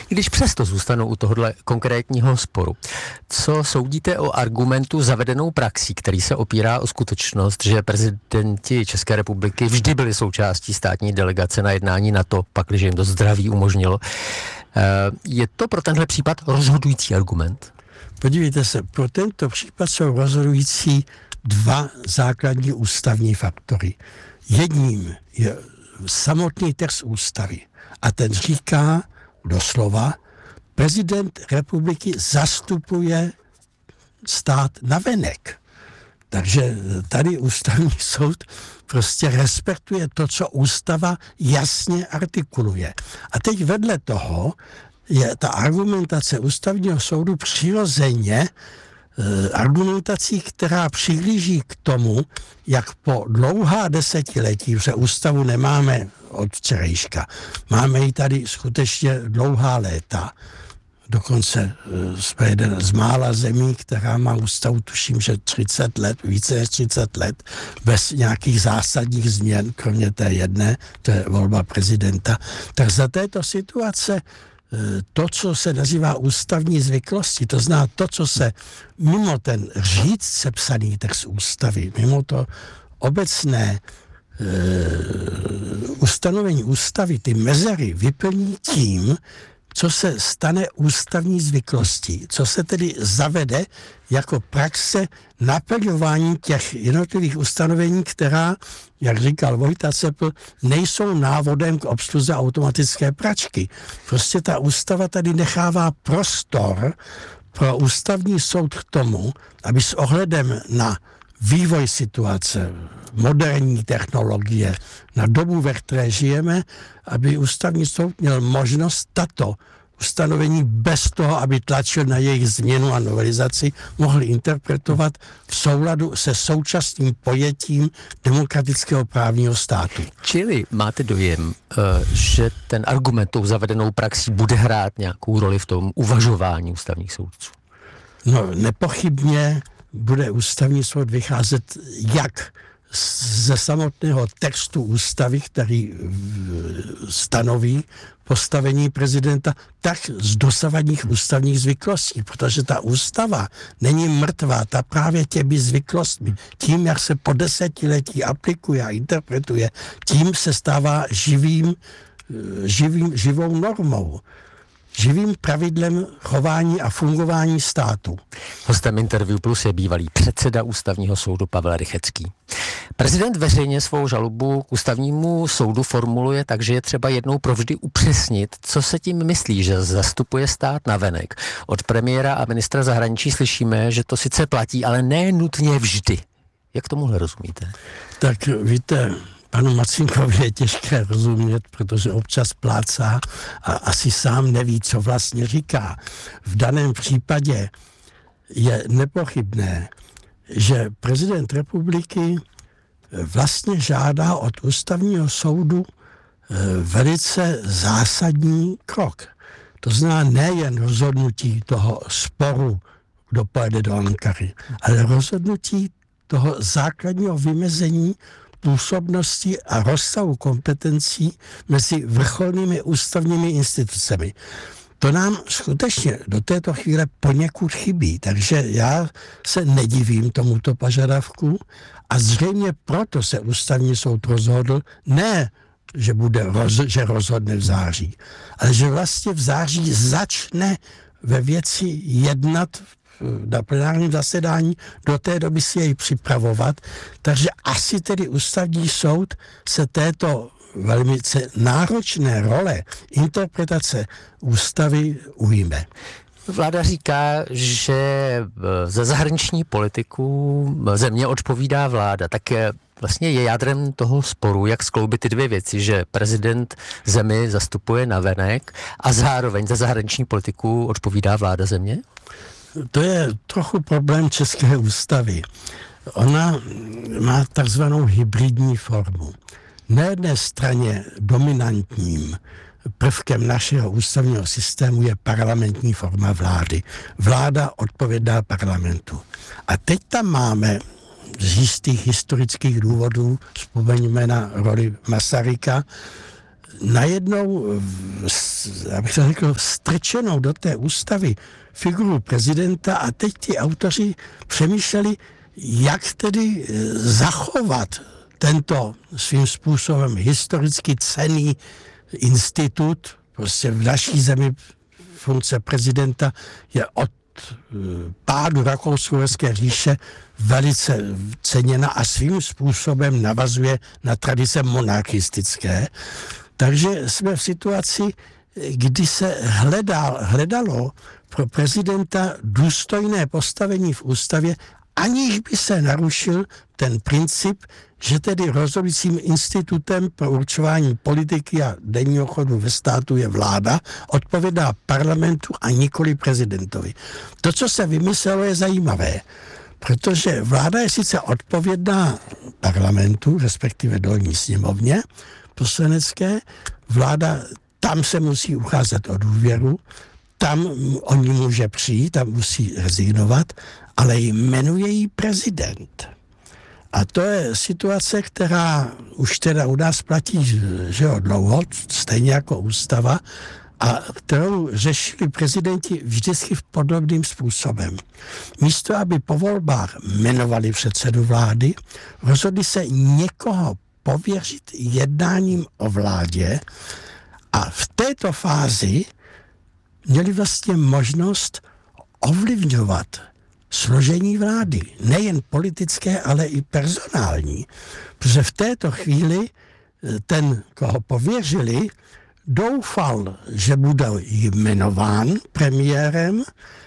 Když přesto zůstanou u tohohle konkrétního sporu, co soudíte o argumentu zavedenou praxí, který se opírá o skutečnost, že prezidenti České republiky vždy byli součástí státní delegace na jednání NATO, pakliže jim to zdraví umožnilo. Je to pro tenhle případ rozhodující argument? Podívejte se, pro tento případ jsou rozhodující dva základní ústavní faktory. Jedním je samotný text ústavy a ten říká doslova, prezident republiky zastupuje stát navenek. Takže tady ústavní soud prostě respektuje to, co ústava jasně artikuluje. A teď vedle toho je ta argumentace ústavního soudu přirozeně argumentací, která přihlíží k tomu, jak po dlouhá desetiletí, že ústavu nemáme od včerejška, máme ji tady skutečně dlouhá léta. Dokonce jsme jeden z mála zemí, která má ústavu, tuším, že 30 let, více než 30 let, bez nějakých zásadních změn, kromě té jedné, to je volba prezidenta. Tak za této situace to, co se nazývá ústavní zvyklosti, to zná to, co se mimo ten říct sepsaný text ústavy, mimo to obecné ustanovení ústavy, ty mezery vyplní tím, co se stane ústavní zvyklostí, co se tedy zavede jako praxe naplňování těch jednotlivých ustanovení, která, jak říkal Vojta Cepl, nejsou návodem k obsluze automatické pračky. Prostě ta ústava tady nechává prostor pro ústavní soud k tomu, aby s ohledem na vývoj situace, moderní technologie, na dobu, ve které žijeme, aby ústavní soud měl možnost tato ustanovení bez toho, aby tlačil na jejich změnu a novelizaci, mohl interpretovat v souladu se současným pojetím demokratického právního státu. Čili máte dojem, že ten argument tou zavedenou praxí bude hrát nějakou roli v tom uvažování ústavních soudců? No, nepochybně bude ústavní soud vycházet jak ze samotného textu ústavy, který stanoví postavení prezidenta, tak z dosavadních ústavních zvyklostí, protože ta ústava není mrtvá, ta právě těmi zvyklostmi, tím, jak se po desetiletí aplikuje a interpretuje, tím se stává živou normou, živým pravidlem chování a fungování státu. Hostem Interview Plus je bývalý předseda Ústavního soudu Pavel Rychetský. Prezident veřejně svou žalobu k Ústavnímu soudu formuluje tak, že je třeba jednou provždy upřesnit, co se tím myslí, že zastupuje stát navenek. Od premiéra a ministra zahraničí slyšíme, že to sice platí, ale ne nutně vždy. Jak tomuhle rozumíte? Tak víte, panu Macínkovi je těžké rozumět, protože občas plácá a asi sám neví, co vlastně říká. V daném případě je nepochybné, že prezident republiky vlastně žádá od ústavního soudu velice zásadní krok. To znamená nejen rozhodnutí toho sporu, kdo pojede do Ankary, ale rozhodnutí toho základního vymezení působnosti a rozsahu kompetencí mezi vrcholnými ústavními institucemi. To nám skutečně do této chvíle poněkud chybí, takže já se nedivím tomuto požadavku a zřejmě proto se ústavní soud rozhodl, ne, že rozhodne v září, ale že vlastně v září začne ve věci jednat na plenárním zasedání, do té doby si jej připravovat, takže asi tedy ústavní soud se této velmi náročné role interpretace ústavy ujme. Vláda říká, že za zahraniční politiku země odpovídá vláda. Tak vlastně je jádrem toho sporu, jak skloubit ty dvě věci, že prezident zemi zastupuje navenek a zároveň za zahraniční politiku odpovídá vláda země? To je trochu problém české ústavy. Ona má takzvanou hybridní formu. Na jedné straně dominantním prvkem našeho ústavního systému je parlamentní forma vlády. Vláda odpovědá parlamentu. A teď tam máme z jistých historických důvodů, vzpomeňme na roli Masaryka, najednou, abych to řekl, strčenou do té ústavy figuru prezidenta a teď ti autoři přemýšleli, jak tedy zachovat tento svým způsobem historicky cenný institut. Prostě v naší zemi funkce prezidenta je od pádu Rakousko-Uherské říše velice ceněna a svým způsobem navazuje na tradice monarchistické. Takže jsme v situaci, kdy se hledalo pro prezidenta důstojné postavení v ústavě, aniž by se narušil ten princip, že tedy rozhodujícím institutem pro určování politiky a denního chodu ve státu je vláda, odpovědá parlamentu a nikoli prezidentovi. To, co se vymyslelo, je zajímavé, protože vláda je sice odpovědná parlamentu, respektive dolní sněmovně poslanecké, vláda tam se musí ucházet o důvěru, tam o ní může přijít, tam musí rezignovat, ale jmenuje ji prezident. A to je situace, která už teda u nás platí, že jo, dlouho, stejně jako ústava, a kterou řešili prezidenti vždycky v podobným způsobem. Místo, aby po volbách jmenovali předsedu vlády, rozhodli se někoho pověřit jednáním o vládě a v této fázi měli vlastně možnost ovlivňovat složení vlády. Nejen politické, ale i personální. Protože v této chvíli ten, koho pověřili, doufal, že bude jmenován premiérem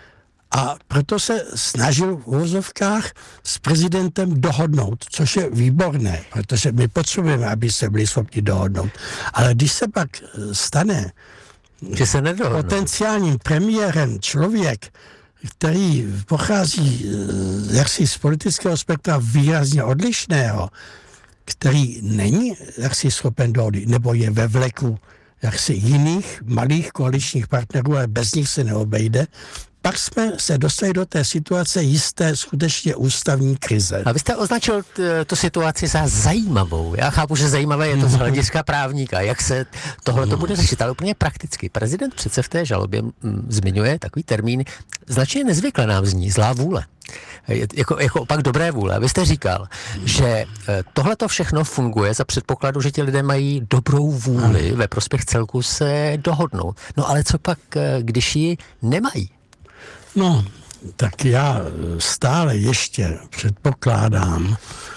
a proto se snažil v uvozovkách s prezidentem dohodnout, což je výborné, protože my potřebujeme, aby se byli schopni dohodnout. Ale když se pak stane že se potenciálním premiérem člověk, který pochází jaksi z politického spektra výrazně odlišného, který není jaksi schopen dohody, nebo je ve vleku jaksi jiných malých koaličních partnerů, ale bez nich se neobejde, pak jsme se dostali do té situace jisté skutečně ústavní krize. A vy jste označil tu situaci za zajímavou. Já chápu, že zajímavé je to z hlediska právníka, jak se tohle to bude řešit, ale úplně prakticky. Prezident přece v té žalobě zmiňuje takový termín, značně nezvykle nám zní, zlá vůle. Jako opak dobré vůle. Vy jste říkal, že tohle to všechno funguje za předpokladu, že ti lidé mají dobrou vůli ve prospěch celku se dohodnout. No ale co pak, když ji nemají? No, tak já stále ještě předpokládám,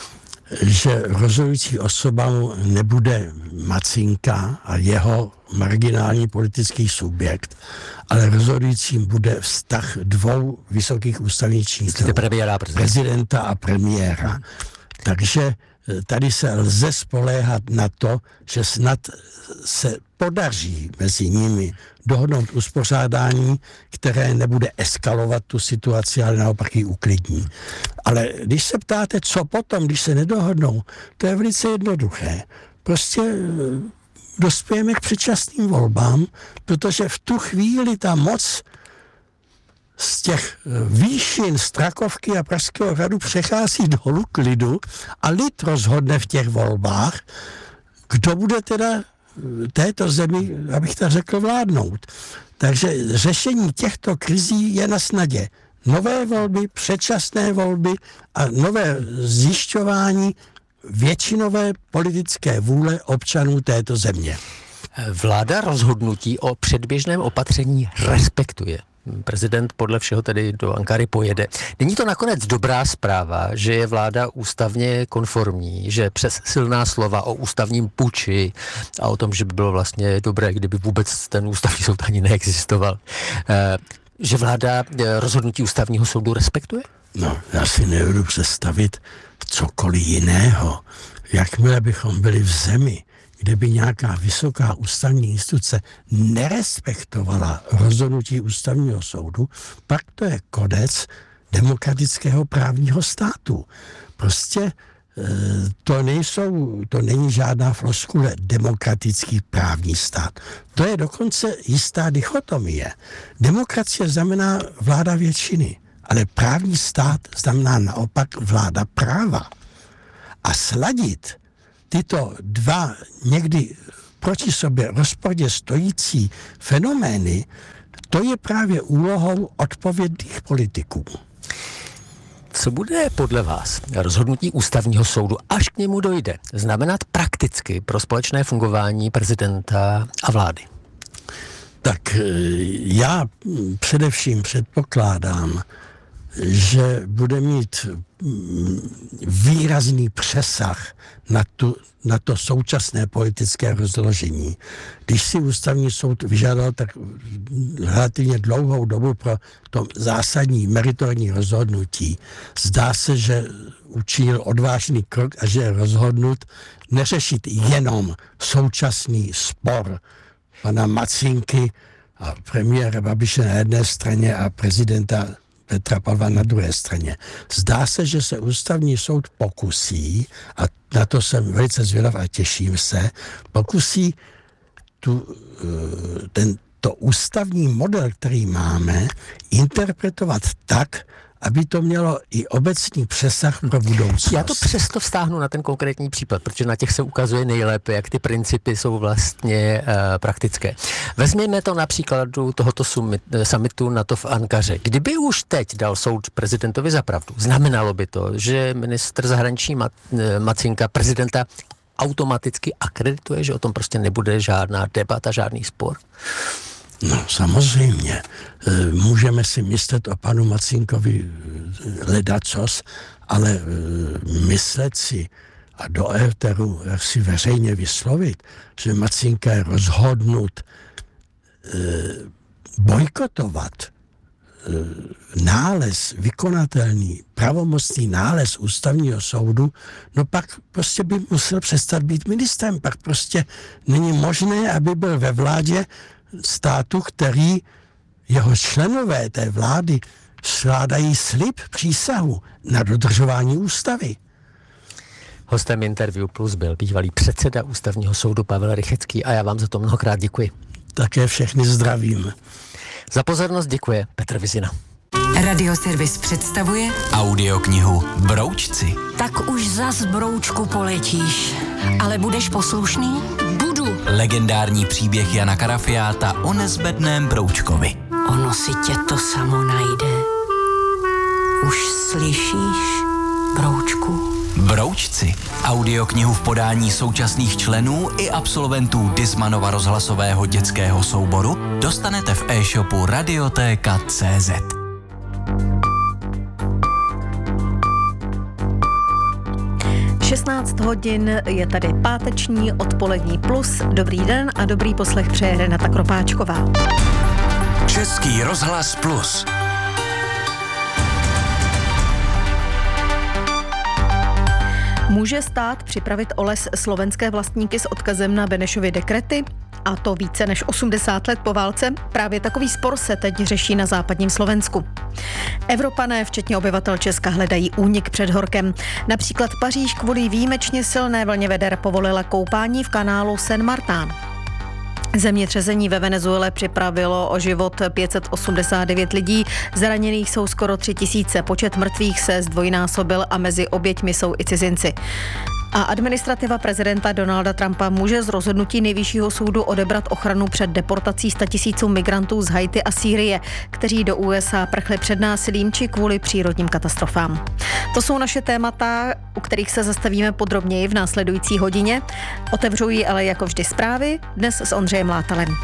že rozhodující osobou nebude Macinka a jeho marginální politický subjekt, ale rozhodujícím bude vztah dvou vysokých ústavních činitelů, prezidenta a premiéra. Takže tady se lze spoléhat na to, že snad se podaří mezi nimi dohodnout uspořádání, které nebude eskalovat tu situaci, ale naopak ji uklidní. Ale když se ptáte, co potom, když se nedohodnou, to je velice jednoduché. Prostě dospějeme k předčasným volbám, protože v tu chvíli ta moc z těch výšin Strakovky a Pražského hradu přechází dolů k lidu a lid rozhodne v těch volbách, kdo bude teda této zemi, abych tak řekl, vládnout. Takže řešení těchto krizí je na snadě. Nové volby, předčasné volby a nové zjišťování většinové politické vůle občanů této země. Vláda rozhodnutí o předběžném opatření respektuje. Prezident podle všeho tedy do Ankary pojede. Není to nakonec dobrá zpráva, že je vláda ústavně konformní, že přes silná slova o ústavním puči a o tom, že by bylo vlastně dobré, kdyby vůbec ten ústavní soud ani neexistoval, že vláda rozhodnutí ústavního soudu respektuje? No, já si nebudu představit cokoliv jiného. Jakmile bychom byli v zemi, kde by nějaká vysoká ústavní instituce nerespektovala rozhodnutí ústavního soudu, pak to je kodec demokratického právního státu. Prostě to není žádná floskule demokratický právní stát. To je dokonce jistá dichotomie. Demokracie znamená vláda většiny, ale právní stát znamená naopak vláda práva. A sladit tyto dva někdy proti sobě rozporně stojící fenomény, to je právě úlohou odpovědných politiků. Co bude podle vás rozhodnutí ústavního soudu, až k němu dojde, znamenat prakticky pro společné fungování prezidenta a vlády? Tak já především předpokládám, že bude mít výrazný přesah na to současné politické rozložení. Když si ústavní soud vyžádal tak relativně dlouhou dobu pro to zásadní meritorní rozhodnutí, zdá se, že učinil odvážný krok a že je rozhodnut neřešit jenom současný spor pana Macínky a premiéra Babiše na jedné straně a prezidenta Petra Pavla na druhé straně. Zdá se, že se ústavní soud pokusí, a na to jsem velice zvědav a těším se, pokusí tento ústavní model, který máme, interpretovat tak, aby to mělo i obecný přesah pro budoucnost. Já to přesto vztáhnu na ten konkrétní případ, protože na těch se ukazuje nejlépe, jak ty principy jsou vlastně praktické. Vezměme to na příkladu tohoto summitu NATO v Ankaře. Kdyby už teď dal soud prezidentovi za pravdu, znamenalo by to, že ministr zahraničí Macínka prezidenta automaticky akredituje, že o tom prostě nebude žádná debata, žádný spor? No samozřejmě. Můžeme si myslet o panu Macínkovi ledacos, ale myslet si a do éteru si veřejně vyslovit, že Macínka je rozhodnut bojkotovat nález, vykonatelný, pravomocný nález ústavního soudu, no pak prostě by musel přestat být ministrem. Pak prostě není možné, aby byl ve vládě státu, který jeho členové té vlády skládají slib, přísahu na dodržování ústavy. Hostem Interview Plus byl bývalý předseda ústavního soudu Pavel Rychetský a já vám za to mnohokrát děkuji. Také všechny zdravím. Za pozornost děkuje Petr Vizina. Radioservis představuje audioknihu Broučci. Tak už zas broučku poletíš, ale budeš poslušný? Budu. Legendární příběh Jana Karafiáta o nezbedném broučkovi. Ono si tě to samo najde. Už slyšíš, broučku? Broučci. Audioknihu v podání současných členů i absolventů Dismanova rozhlasového dětského souboru dostanete v e-shopu Radioteka.cz. hodin je tady páteční odpolední plus. Dobrý den a dobrý poslech přeje Renata Kropáčková. Český rozhlas Plus. Může stát připravit o les slovenské vlastníky s odkazem na Benešovy dekrety? A to více než 80 let po válce? Právě takový spor se teď řeší na západním Slovensku. Evropané, včetně obyvatel Česka, hledají únik před horkem. Například Paříž kvůli výjimečně silné vlně veder povolila koupání v kanálu Saint-Martin. Zemětřesení ve Venezuele připravilo o život 589 lidí, zraněných jsou skoro 3000, počet mrtvých se zdvojnásobil a mezi oběťmi jsou i cizinci. A administrativa prezidenta Donalda Trumpa může z rozhodnutí Nejvyššího soudu odebrat ochranu před deportací 100 000 migrantů z Haiti a Sýrie, kteří do USA prchli před násilím či kvůli přírodním katastrofám. To jsou naše témata, u kterých se zastavíme podrobněji v následující hodině. Otevřou ji ale jako vždy zprávy, dnes s Ondřejem Látalem.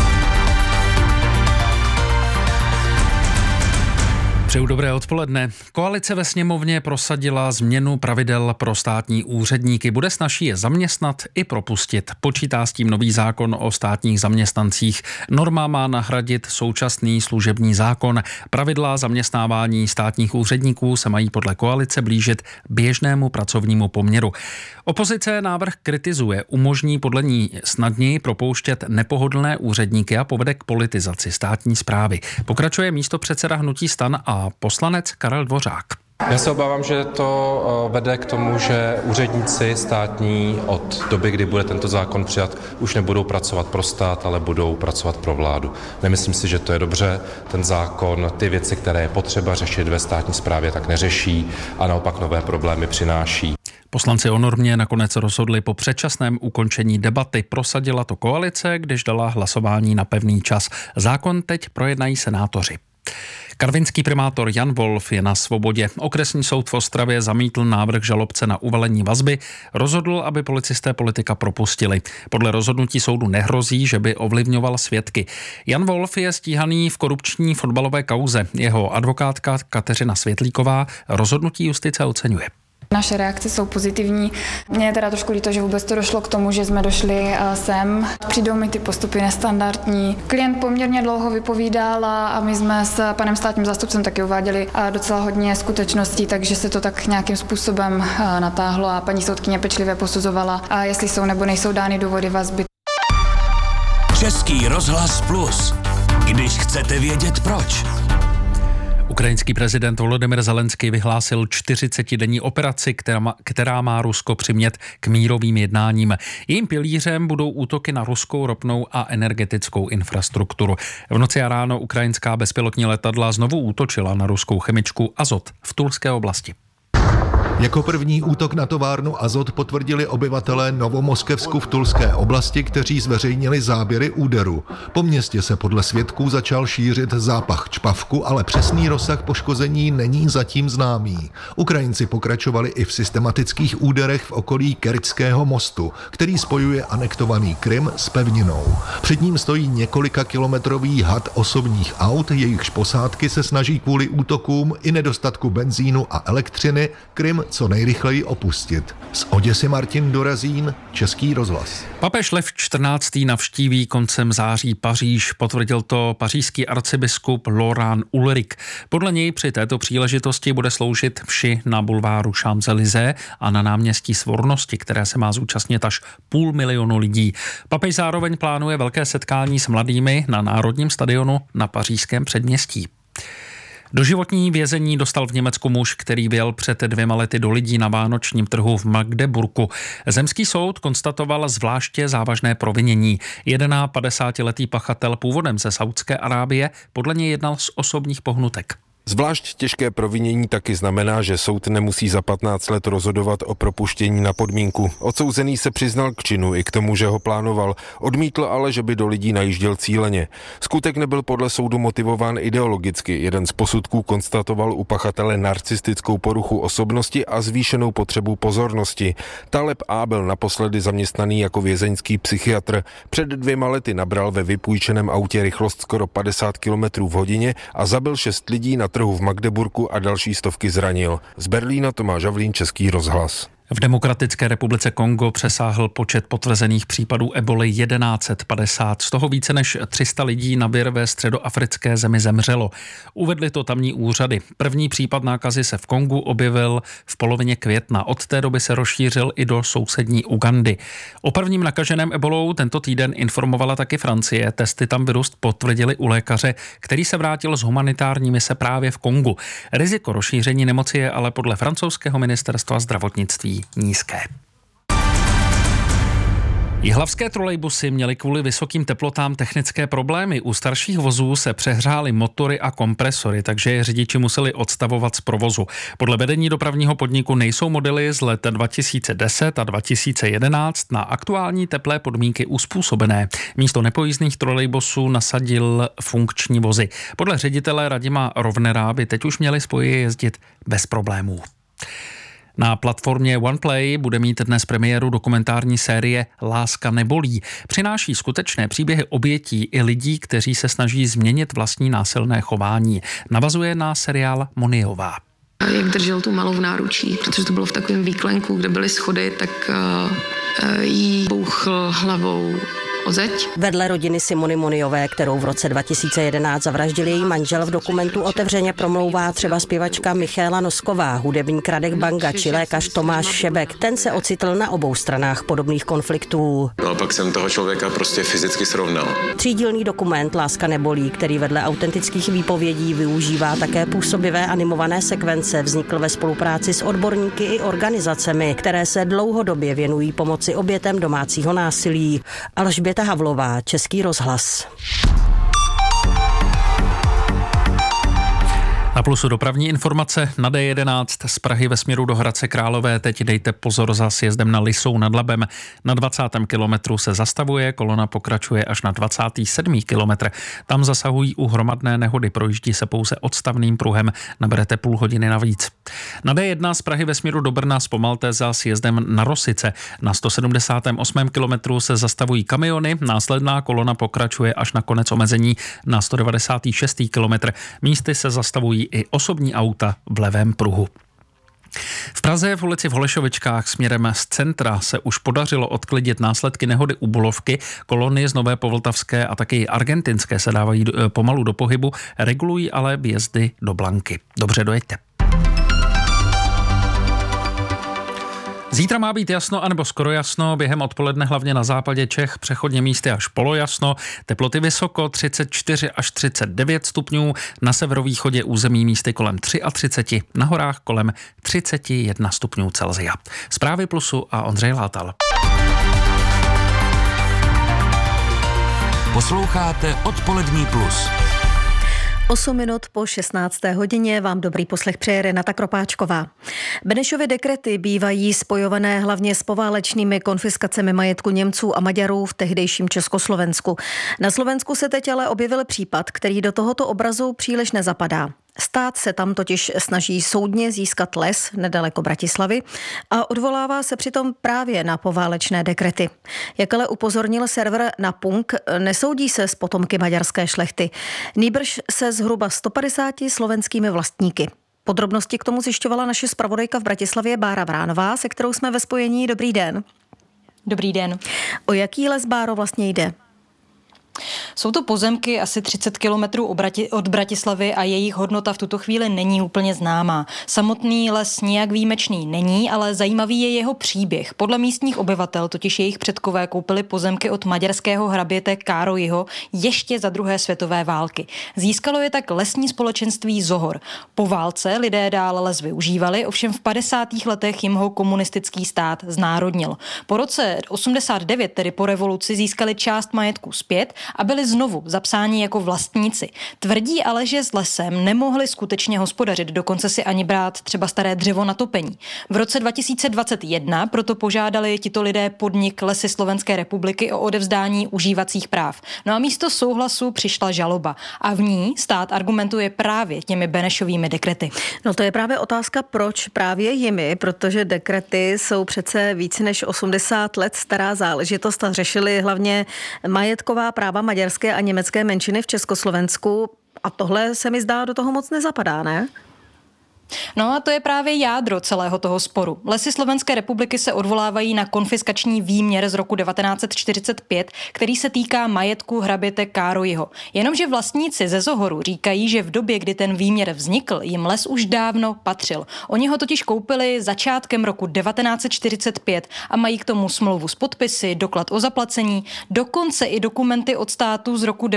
Přeju dobré odpoledne. Koalice ve sněmovně prosadila změnu pravidel pro státní úředníky. Bude snazší je zaměstnat i propustit. Počítá s tím nový zákon o státních zaměstnancích. Norma má nahradit současný služební zákon. Pravidla zaměstnávání státních úředníků se mají podle koalice blížit běžnému pracovnímu poměru. Opozice návrh kritizuje, umožní podle ní snadněji propouštět nepohodlné úředníky a povede k politizaci státní správy. Pokračuje místopředseda hnutí STAN a poslanec Karel Dvořák. Já se obávám, že to vede k tomu, že úředníci státní od doby, kdy bude tento zákon přijat, už nebudou pracovat pro stát, ale budou pracovat pro vládu. Nemyslím si, že to je dobře. Ten zákon ty věci, které je potřeba řešit ve státní správě, tak neřeší a naopak nové problémy přináší. Poslanci o normě nakonec rozhodli po předčasném ukončení debaty. Prosadila to koalice, když dala hlasování na pevný čas. Zákon teď projednají senátoři. Karvinský primátor Jan Wolf je na svobodě. Okresní soud v Ostravě zamítl návrh žalobce na uvalení vazby. Rozhodl, aby policisté politika propustili. Podle rozhodnutí soudu nehrozí, že by ovlivňoval svědky. Jan Wolf je stíhaný v korupční fotbalové kauze. Jeho advokátka Kateřina Světlíková rozhodnutí justice oceňuje. Naše reakce jsou pozitivní. Mně je teda trošku líto, že vůbec to došlo k tomu, že jsme došli sem. Přijdou mi ty postupy nestandardní. Klient poměrně dlouho vypovídal a my jsme s panem státním zástupcem taky uváděli docela hodně skutečností, takže se to tak nějakým způsobem natáhlo a paní soudkyně pečlivě posuzovala, jestli jsou nebo nejsou dány důvody vazby. Český rozhlas Plus. Když chcete vědět proč. Ukrajinský prezident Volodymyr Zelenský vyhlásil 40denní operaci, která má Rusko přimět k mírovým jednáním. Jejím pilířem budou útoky na ruskou ropnou a energetickou infrastrukturu. V noci a ráno ukrajinská bezpilotní letadla znovu útočila na ruskou chemičku Azot v Tulské oblasti. Jako první útok na továrnu Azot potvrdili obyvatelé Novomoskevsku v Tulské oblasti, kteří zveřejnili záběry úderu. Po městě se podle svědků začal šířit zápach čpavku, ale přesný rozsah poškození není zatím známý. Ukrajinci pokračovali i v systematických úderech v okolí Kerčského mostu, který spojuje anektovaný Krym s pevninou. Před ním stojí několika kilometrový had osobních aut, jejichž posádky se snaží kvůli útokům i nedostatku benzínu a elektřiny Krym co nejrychleji opustit. Z Oděsy Martin Dorazín, Český rozhlas. Papež Lev XIV. Navštíví koncem září Paříž, potvrdil to pařížský arcibiskup Laurent Ulrich. Podle něj při této příležitosti bude sloužit mši na bulváru Champs-Élysées a na náměstí Svornosti, které se má zúčastnit až 500 000 lidí. Papež zároveň plánuje velké setkání s mladými na Národním stadionu na pařížském předměstí. Doživotní vězení dostal v Německu muž, který byl před 2 lety do lidí na vánočním trhu v Magdeburku. Zemský soud konstatoval zvláště závažné provinění. 51letý pachatel původem ze Saúdské Arábie podle něj jednal z osobních pohnutek. Zvlášť těžké provinění taky znamená, že soud nemusí za 15 let rozhodovat o propuštění na podmínku. Odsouzený se přiznal k činu i k tomu, že ho plánoval. Odmítl ale, že by do lidí najížděl cíleně. Skutek nebyl podle soudu motivován ideologicky. Jeden z posudků konstatoval u pachatele narcistickou poruchu osobnosti a zvýšenou potřebu pozornosti. Taleb A byl naposledy zaměstnaný jako vězeňský psychiatr. Před 2 lety nabral ve vypůjčeném autě rychlost skoro 50 km v hodině a zabil 6 lidí na trhu v Magdeburku a další stovky zranil. Z Berlína Tomáš Havlín, Český rozhlas. V Demokratické republice Kongo přesáhl počet potvrzených případů eboly 1150. Z toho více než 300 lidí na vir ve středoafrické zemi zemřelo. Uvedli to tamní úřady. První případ nákazy se v Kongu objevil v polovině května. Od té doby se rozšířil i do sousední Ugandy. O prvním nakaženém ebolou tento týden informovala taky Francie. Testy tam virus potvrdili u lékaře, který se vrátil z humanitární mise právě v Kongu. Riziko rozšíření nemoci je ale podle francouzského ministerstva zdravotnictví nízké. Jihlavské trolejbusy měly kvůli vysokým teplotám technické problémy. U starších vozů se přehřály motory a kompresory, takže je řidiči museli odstavovat z provozu. Podle vedení dopravního podniku nejsou modely z let 2010 a 2011 na aktuální teplé podmínky uspůsobené. Místo nepojízdných trolejbusů nasadil funkční vozy. Podle ředitele Radima Rovnera by teď už měli spoje jezdit bez problémů. Na platformě OnePlay bude mít dnes premiéru dokumentární série Láska nebolí. Přináší skutečné příběhy obětí i lidí, kteří se snaží změnit vlastní násilné chování. Navazuje na seriál Moniová. Jak držel tu malou v náručí, protože to bylo v takovém výklenku, kde byly schody, tak jí bouchl hlavou o zeď. Vedle rodiny Simony Moniové, kterou v roce 2011 zavraždil její manžel, v dokumentu otevřeně promlouvá třeba zpěvačka Michaela Nosková, hudebník Radek Banga či lékař Tomáš Šebek. Ten se ocitl na obou stranách podobných konfliktů. No a pak jsem toho člověka prostě fyzicky srovnal. Třídílný dokument Láska nebolí, který vedle autentických výpovědí využívá také působivé animované sekvence, vznikl ve spolupráci s odborníky i organizacemi, které se dlouhodobě věnují pomoci obětem domácího násilí. Alžběta Havlová, Český rozhlas. Na Plusu dopravní informace na D11 z Prahy ve směru do Hradce Králové. Teď dejte pozor za sjezdem na Lisou nad Labem. Na 20. kilometru se zastavuje, kolona pokračuje až na 27. kilometr. Tam zasahují u hromadné nehody, projíždí se pouze odstavným pruhem, naberete půl hodiny navíc. Na D1 z Prahy ve směru do Brna zpomalte za sjezdem na Rosice. Na 178. kilometru se zastavují kamiony, následná kolona pokračuje až na konec omezení na 196. kilometr. Místy se zastavují i osobní auta v levém pruhu. V Praze v ulici v Holešovičkách směrem z centra se už podařilo odklidit následky nehody u Bulovky. Kolony z Nové Povltavské a taky argentinské se dávají pomalu do pohybu, regulují ale vjezdy do Blanky. Dobře, dojeďte. Zítra má být jasno anebo skoro jasno, během odpoledne hlavně na západě Čech, přechodně místy až polojasno, teploty vysoko 34 až 39 stupňů, na severovýchodě území místy kolem 33, na horách kolem 31 stupňů Celsia. Zprávy Plusu a Ondřej Látal. Posloucháte Odpolední Plus. 8 minut po 16. hodině vám dobrý poslech přeje Renata Kropáčková. Benešovy dekrety bývají spojované hlavně s poválečnými konfiskacemi majetku Němců a Maďarů v tehdejším Československu. Na Slovensku se teď ale objevil případ, který do tohoto obrazu příliš nezapadá. Stát se tam totiž snaží soudně získat les nedaleko Bratislavy a odvolává se přitom právě na poválečné dekrety. Jak ale upozornil server Na Punk, nesoudí se s potomky maďarské šlechty. Nýbrž se zhruba 150 slovenskými vlastníky. Podrobnosti k tomu zjišťovala naše zpravodajka v Bratislavě Bára Vránová, se kterou jsme ve spojení. Dobrý den. Dobrý den. O jaký les, Báro, vlastně jde? Jsou to pozemky asi 30 kilometrů od Bratislavy a jejich hodnota v tuto chvíli není úplně známá. Samotný les nijak výjimečný není, ale zajímavý je jeho příběh. Podle místních obyvatel totiž jejich předkové koupili pozemky od maďarského hraběte Károlyho ještě za druhé světové války. Získalo je tak lesní společenství Zohor. Po válce lidé dál les využívali, ovšem v 50. letech jim ho komunistický stát znárodnil. Po roce 89, tedy po revoluci, získali část majetku zpět a byli znovu zapsáni jako vlastníci. Tvrdí ale, že s lesem nemohli skutečně hospodařit, dokonce si ani brát třeba staré dřevo na topení. V roce 2021 proto požádali tito lidé podnik Lesy Slovenské republiky o odevzdání užívacích práv. No a místo souhlasu přišla žaloba a v ní stát argumentuje právě těmi Benešovými dekrety. No to je právě otázka, proč právě jimi, protože dekrety jsou přece více než 80 let stará záležitost a řešili hlavně majetková práva maďarské a německé menšiny v Československu a tohle se mi zdá do toho moc nezapadá, ne? No a to je právě jádro celého toho sporu. Lesy Slovenské republiky se odvolávají na konfiskační výměr z roku 1945, který se týká majetku hraběte Károlyho. Jenomže vlastníci ze Zohoru říkají, že v době, kdy ten výměr vznikl, jim les už dávno patřil. Oni ho totiž koupili začátkem roku 1945 a mají k tomu smlouvu s podpisy, doklad o zaplacení, dokonce i dokumenty od státu z roku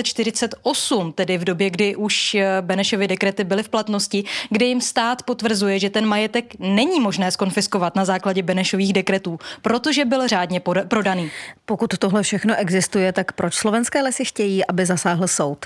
1948, tedy v době, kdy už Benešovy dekrety byly v platnosti, kde jim stát potvrzuje, že ten majetek není možné zkonfiskovat na základě Benešových dekretů, protože byl řádně prodaný. Pokud tohle všechno existuje, tak proč slovenské lesy chtějí, aby zasáhl soud?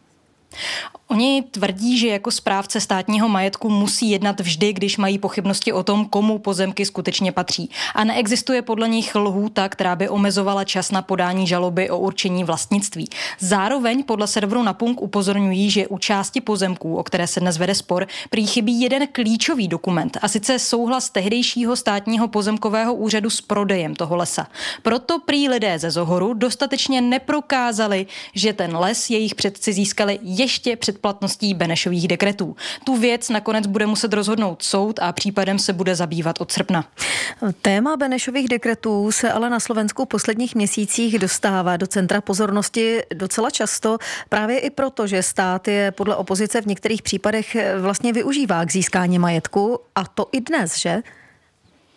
Oni tvrdí, že jako správce státního majetku musí jednat vždy, když mají pochybnosti o tom, komu pozemky skutečně patří. A neexistuje podle nich lhůta, která by omezovala čas na podání žaloby o určení vlastnictví. Zároveň podle serveru Na Punk upozorňují, že u části pozemků, o které se dnes vede spor, prý chybí jeden klíčový dokument, a sice souhlas tehdejšího státního pozemkového úřadu s prodejem toho lesa. Proto prý lidé ze Zohoru dostatečně neprokázali, že ten les jejich předci získali ještě před platností Benešových dekretů. Tu věc nakonec bude muset rozhodnout soud a případem se bude zabývat od srpna. Téma Benešových dekretů se ale na Slovensku v posledních měsících dostává do centra pozornosti docela často, právě i proto, že stát je podle opozice v některých případech vlastně využívá k získání majetku, a to i dnes, že?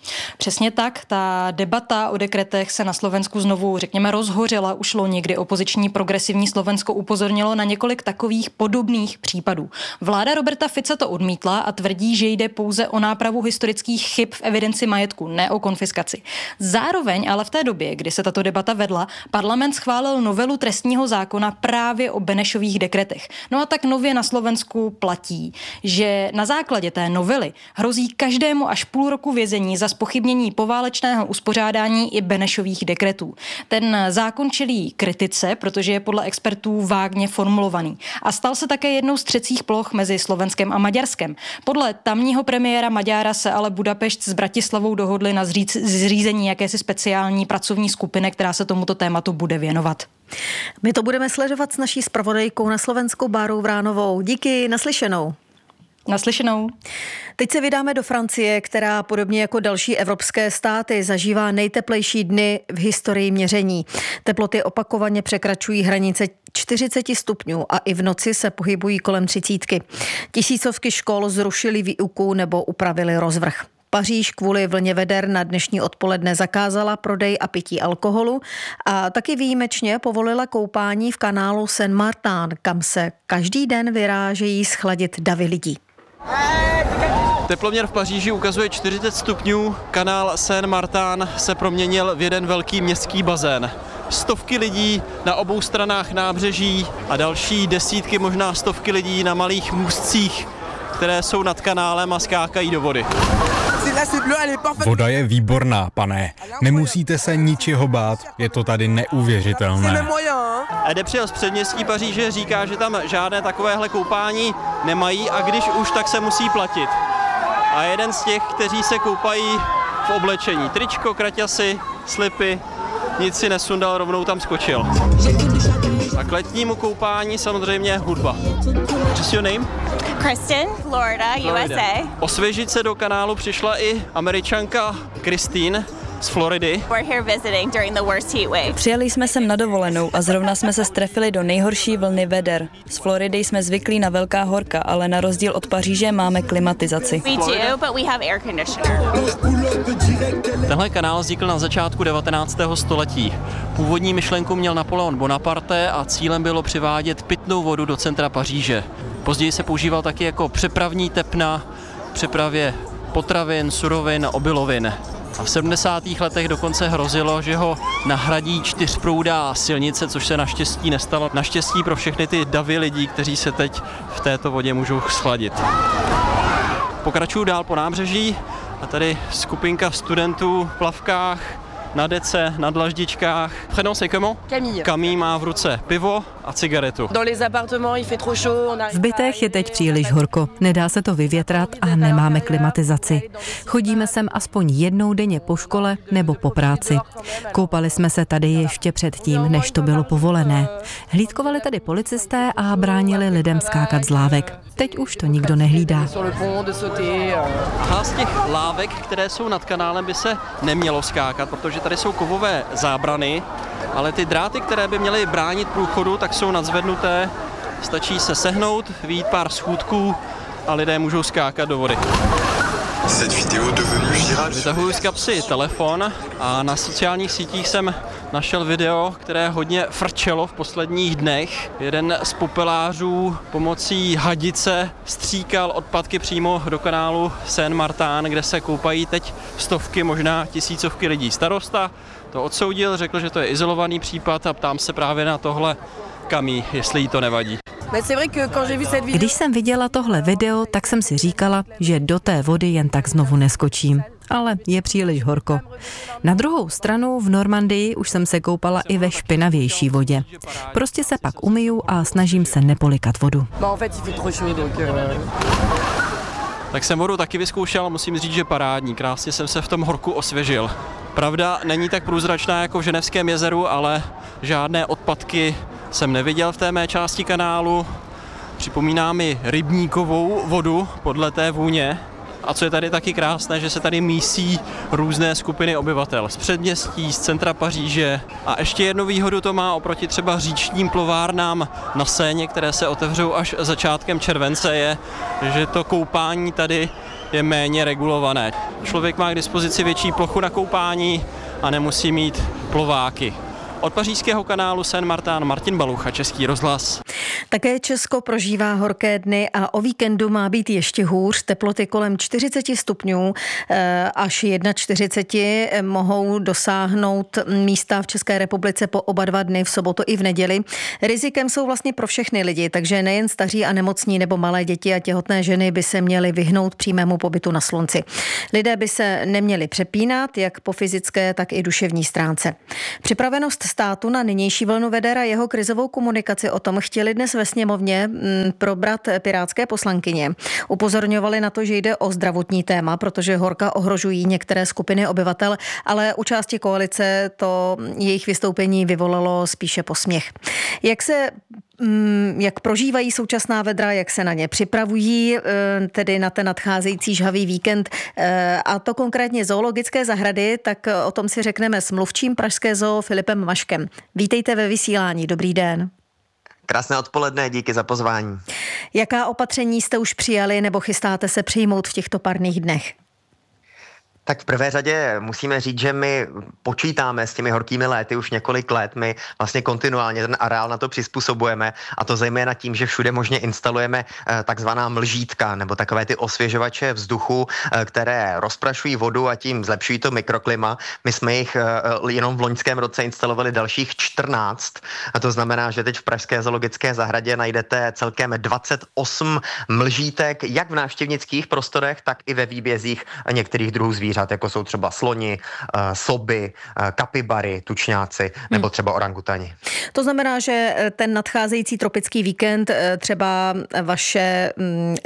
Přesně tak, ta debata o dekretech se na Slovensku znovu, řekněme, rozhořela už loni, kdy opoziční progresivní Slovensko upozornilo na několik takových podobných případů. Vláda Roberta Fica to odmítla a tvrdí, že jde pouze o nápravu historických chyb v evidenci majetku, ne o konfiskaci. Zároveň ale v té době, kdy se tato debata vedla, parlament schválil novelu trestního zákona právě o Benešových dekretech. No a tak nově na Slovensku platí, že na základě té novely hrozí každému až půl roku vězení za zpochybnění poválečného uspořádání i Benešových dekretů. Ten zákon čelí kritice, protože je podle expertů vágně formulovaný. A stal se také jednou z třecích ploch mezi Slovenskem a Maďarskem. Podle tamního premiéra Maďára se ale Budapešť s Bratislavou dohodli na zřízení jakési speciální pracovní skupiny, která se tomuto tématu bude věnovat. My to budeme sledovat s naší zpravodajkou na Slovensku Bárou Vránovou. Díky, naslyšenou. Naslyšenou. Teď se vydáme do Francie, která podobně jako další evropské státy zažívá nejteplejší dny v historii měření. Teploty opakovaně překračují hranice 40 stupňů a i v noci se pohybují kolem 30. Tisícovky škol zrušily výuku nebo upravili rozvrh. Paříž kvůli vlně veder na dnešní odpoledne zakázala prodej a pití alkoholu a taky výjimečně povolila koupání v kanálu Saint-Martin, kam se každý den vyrážejí schladit davy lidí. Teploměr v Paříži ukazuje 40 stupňů, kanál Saint-Martin se proměnil v jeden velký městský bazén. Stovky lidí na obou stranách nábřeží a další desítky, možná stovky lidí na malých můstcích, které jsou nad kanálem a skákají do vody. Voda je výborná, pane. Nemusíte se ničeho bát, je to tady neuvěřitelné. Ede přijel z předměstí Paříže, říká, že tam žádné takovéhle koupání nemají a když už, tak se musí platit. A jeden z těch, kteří se koupají v oblečení. Tričko, kraťasy, slipy, nic si nesundal, rovnou tam skočil. A k letnímu koupání samozřejmě hudba. What's your name? Kristen, Florida, USA. Osvěžit se do kanálu přišla i Američanka Christine z Floridy. We're here visiting during the worst heat wave. Přijeli jsme sem na dovolenou a zrovna jsme se strefili do nejhorší vlny veder. Z Floridy jsme zvyklí na velká horka, ale na rozdíl od Paříže máme klimatizaci. We do, but we have air conditioner. Tenhle kanál vznikl na začátku 19. století. Původní myšlenku měl Napoleon Bonaparte a cílem bylo přivádět pitnou vodu do centra Paříže. Později se používal taky jako přepravní tepna, přepravě potravin, surovin, obilovin. A v 70. letech dokonce hrozilo, že ho nahradí čtyřproudá silnice, což se naštěstí nestalo. Naštěstí pro všechny ty davy lidí, kteří se teď v této vodě můžou schladit. Pokračuju dál po nábřeží a tady skupinka studentů v plavkách, na dece, na dlaždičkách. Prénom c'est comment? Camille. Camille má v ruce pivo a cigaretu. V bytech je teď příliš horko, nedá se to vyvětrat a nemáme klimatizaci. Chodíme sem aspoň jednou denně po škole nebo po práci. Koupali jsme se tady ještě předtím, než to bylo povolené. Hlídkovali tady policisté a bránili lidem skákat z lávek. Teď už to nikdo nehlídá. Aha, z těch lávek, které jsou nad kanálem, by se nemělo skákat, protože tady jsou kovové zábrany, ale ty dráty, které by měly bránit průchodu, tak jsou nadzvednuté. Stačí se sehnout, vyjít pár schůdků a lidé můžou skákat do vody. Vytahuji z kapsy telefon a na sociálních sítích jsem našel video, které hodně frčelo v posledních dnech. Jeden z popelářů pomocí hadice stříkal odpadky přímo do kanálu Saint-Martin, kde se koupají teď stovky, možná tisícovky lidí. Starosta to odsoudil, řekl, že to je izolovaný případ a ptám se právě na tohle Camille, jestli jí to nevadí. Když jsem viděla tohle video, tak jsem si říkala, že do té vody jen tak znovu neskočím. Ale je příliš horko. Na druhou stranu v Normandii už jsem se koupala i ve špinavější vodě. Prostě se pak umyju a snažím se nepolikat vodu. Tak jsem vodu taky vyzkoušel a musím říct, že parádní. Krásně jsem se v tom horku osvěžil. Pravda, není tak průzračná jako v Ženevském jezeru, ale žádné odpadky jsem neviděl v té mé části kanálu. Připomíná mi rybníkovou vodu podle té vůně. A co je tady taky krásné, že se tady mísí různé skupiny obyvatel z předměstí, z centra Paříže. A ještě jednu výhodu to má oproti třeba říčním plovárnám na Séně, které se otevřou až začátkem července, je, že to koupání tady je méně regulované. Člověk má k dispozici větší plochu na koupání a nemusí mít plováky. Od pařížského kanálu Saint-Martin Martin Balucha, Český rozhlas. Také Česko prožívá horké dny a o víkendu má být ještě hůř. Teploty kolem 40 stupňů až 41 mohou dosáhnout místa v České republice po oba dva dny, v sobotu i v neděli. Rizikem jsou vlastně pro všechny lidi, takže nejen staří a nemocní nebo malé děti a těhotné ženy by se měly vyhnout přímému pobytu na slunci. Lidé by se neměli přepínat, jak po fyzické, tak i duševní stránce. Připravenost státu na nynější vlnu veder a jeho krizovou komunikaci, o tom chtěli dnes ve sněmovně probrat pirátské poslankyně. Upozorňovali na to, že jde o zdravotní téma, protože horka ohrožují některé skupiny obyvatel, ale u části koalice to jejich vystoupení vyvolalo spíše posměch. Jak prožívají současná vedra, jak se na ně připravují, tedy na ten nadcházející žhavý víkend, a to konkrétně zoologické zahrady, tak o tom si řekneme s mluvčím pražské zoo Filipem Maškem. Vítejte ve vysílání, dobrý den. Krásné odpoledne, díky za pozvání. Jaká opatření jste už přijali nebo chystáte se přijmout v těchto parných dnech? Tak v prvé řadě musíme říct, že my počítáme s těmi horkými léty už několik let. My vlastně kontinuálně ten areál na to přizpůsobujeme, a to zejména tím, že všude možně instalujeme takzvaná mlžítka nebo takové ty osvěžovače vzduchu, které rozprašují vodu a tím zlepšují to mikroklima. My jsme jich jenom v loňském roce instalovali dalších 14. A to znamená, že teď v pražské zoologické zahradě najdete celkem 28 mlžítek, jak v návštěvnických prostorech, tak i ve výbězích některých druhů zvířat, jako jsou třeba sloni, soby, kapibary, tučňáci nebo třeba orangutani. To znamená, že ten nadcházející tropický víkend třeba vaše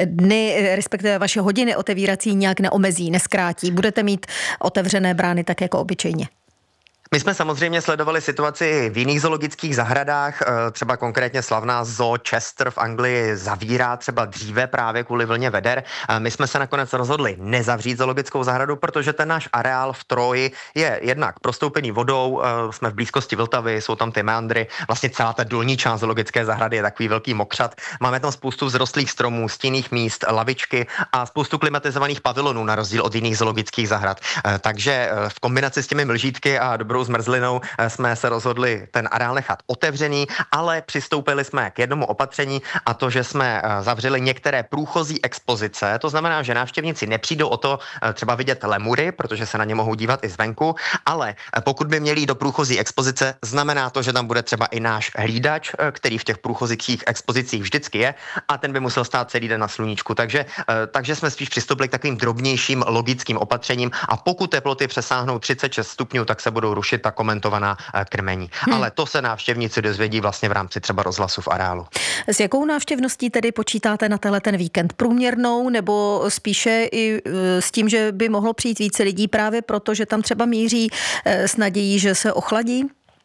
dny, respektive vaše hodiny otevírací nějak neomezí, neskrátí. Budete mít otevřené brány tak jako obyčejně. My jsme samozřejmě sledovali situaci v jiných zoologických zahradách, třeba konkrétně slavná zoo Chester v Anglii zavírá třeba dříve právě kvůli vlně veder. My jsme se nakonec rozhodli nezavřít zoologickou zahradu, protože ten náš areál v Troji je jednak prostoupený vodou, jsme v blízkosti Vltavy, jsou tam ty meandry, vlastně celá ta dolní část zoologické zahrady je takový velký mokřad. Máme tam spoustu vzrostlých stromů, stinných míst, lavičky a spoustu klimatizovaných pavilonů na rozdíl od jiných zoologických zahrad. Takže v kombinaci s těmi mlžítky a dobrou zmrzlinou jsme se rozhodli ten areál nechat otevřený, ale přistoupili jsme k jednomu opatření, a to, že jsme zavřeli některé průchozí expozice. To znamená, že návštěvníci nepřijdou o to třeba vidět lemury, protože se na ně mohou dívat i zvenku, ale pokud by měli jít do průchozí expozice, znamená to, že tam bude třeba i náš hlídač, který v těch průchozích expozicích vždycky je, a ten by musel stát celý den na sluníčku. Takže jsme spíš přistoupili k takovým drobnějším logickým opatřením, a pokud teploty přesáhnou 36 stupňů, tak se budou rušit ta komentovaná krmení. Ale to se návštěvníci dozvědí vlastně v rámci třeba rozhlasu v areálu. S jakou návštěvností tedy počítáte na ten víkend? Průměrnou nebo spíše i s tím, že by mohlo přijít více lidí právě proto, že tam třeba míří s nadějí, že se ochladí?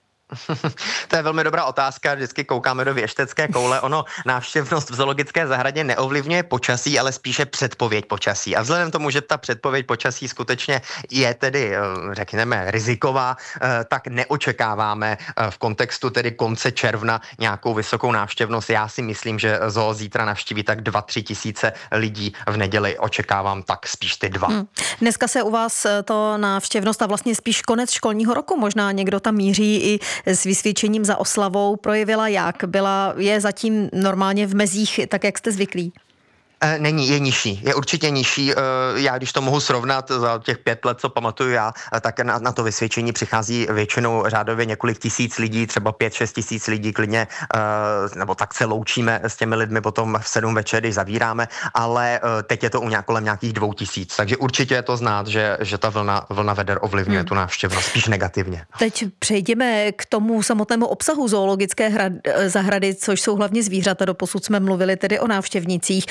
To je velmi dobrá otázka, vždycky koukáme do věštecké koule. Ono návštěvnost v zoologické zahradě neovlivňuje počasí, ale spíše předpověď počasí. A vzhledem tomu, že ta předpověď počasí skutečně je tedy, řekněme, riziková, tak neočekáváme v kontextu tedy konce června nějakou vysokou návštěvnost. Já si myslím, že zoo zítra navštíví tak 2-3 tisíce lidí, v neděli očekávám tak spíš ty 2. Dneska se u vás to návštěvnost a vlastně spíš konec školního roku, možná někdo tam míří i s vysvědčením za oslavou, projevila jak? Je zatím normálně v mezích, tak jak jste zvyklí? Není, je nižší, je určitě nižší. Já když to mohu srovnat za těch 5 let, co pamatuju já, tak na to vysvědčení přichází většinou řádově několik tisíc lidí, třeba 5-6 tisíc lidí klidně, nebo tak se loučíme s těmi lidmi potom v 7 večer, když zavíráme, ale teď je to kolem nějakých 2 tisíc, takže určitě je to znát, že ta vlna veder ovlivňuje tu návštěvnost, spíš negativně. Teď přejdeme k tomu samotnému obsahu zoologické zahrady, což jsou hlavně zvířata. Doposud jsme mluvili tedy o návštěvnících.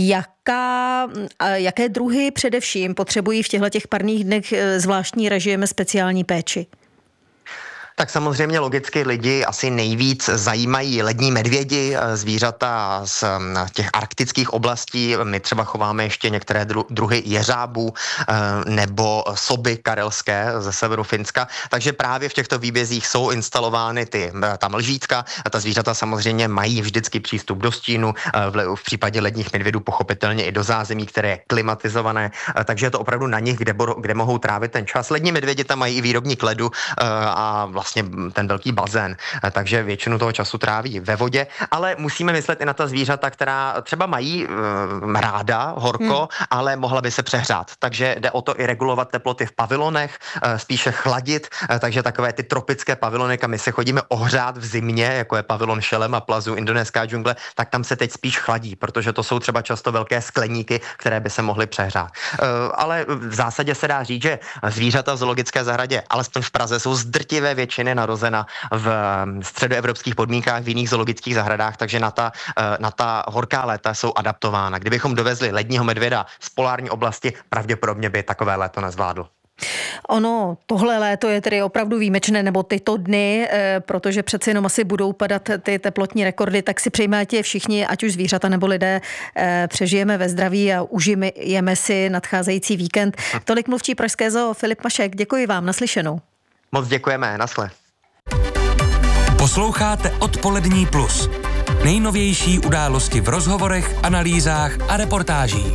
Jaké druhy především potřebují v těchto parních dnech zvláštní režim, speciální péči? Tak samozřejmě logicky lidi asi nejvíc zajímají lední medvědi, zvířata z těch arktických oblastí. My třeba chováme ještě některé druhy jeřábů nebo soby karelské ze severu Finska. Takže právě v těchto výbězích jsou instalovány ta mlžítka. A ta zvířata samozřejmě mají vždycky přístup do stínu, v případě ledních medvědů pochopitelně i do zázemí, které je klimatizované. Takže je to opravdu na nich, kde mohou trávit ten čas. Lední medvědi tam mají i výrobník ledu a vlastně ten velký bazén, takže většinu toho času tráví ve vodě, ale musíme myslet i na ta zvířata, která třeba mají ráda horko, ale mohla by se přehřát. Takže jde o to i regulovat teploty v pavilonech, spíše chladit, takže takové ty tropické pavilony, kam my se chodíme ohřát v zimě, jako je pavilon Šelem a Plazu, indonéská džungle, tak tam se teď spíš chladí, protože to jsou třeba často velké skleníky, které by se mohly přehřát. Ale v zásadě se dá říct, že zvířata v zoologické zahradě, alespoň v Praze, jsou z drtivé většiny narozena v středoevropských podmínkách v jiných zoologických zahradách, takže na ta horká léta jsou adaptována. Kdybychom dovezli ledního medvěda z polární oblasti, pravděpodobně by takové léto nezvládl. Ono, tohle léto je tedy opravdu výjimečné, nebo tyto dny, protože přeci jenom asi budou padat ty teplotní rekordy, tak si přejme, ať je všichni, ať už zvířata nebo lidé, přežijeme ve zdraví a užijeme si nadcházející víkend. Tolik mluvčí pražské zoo Filip Mašek, děkuji vám, naslyšenou. Moc děkujeme, nasle. Posloucháte Odpolední plus. Nejnovější události v rozhovorech, analýzách a reportážích.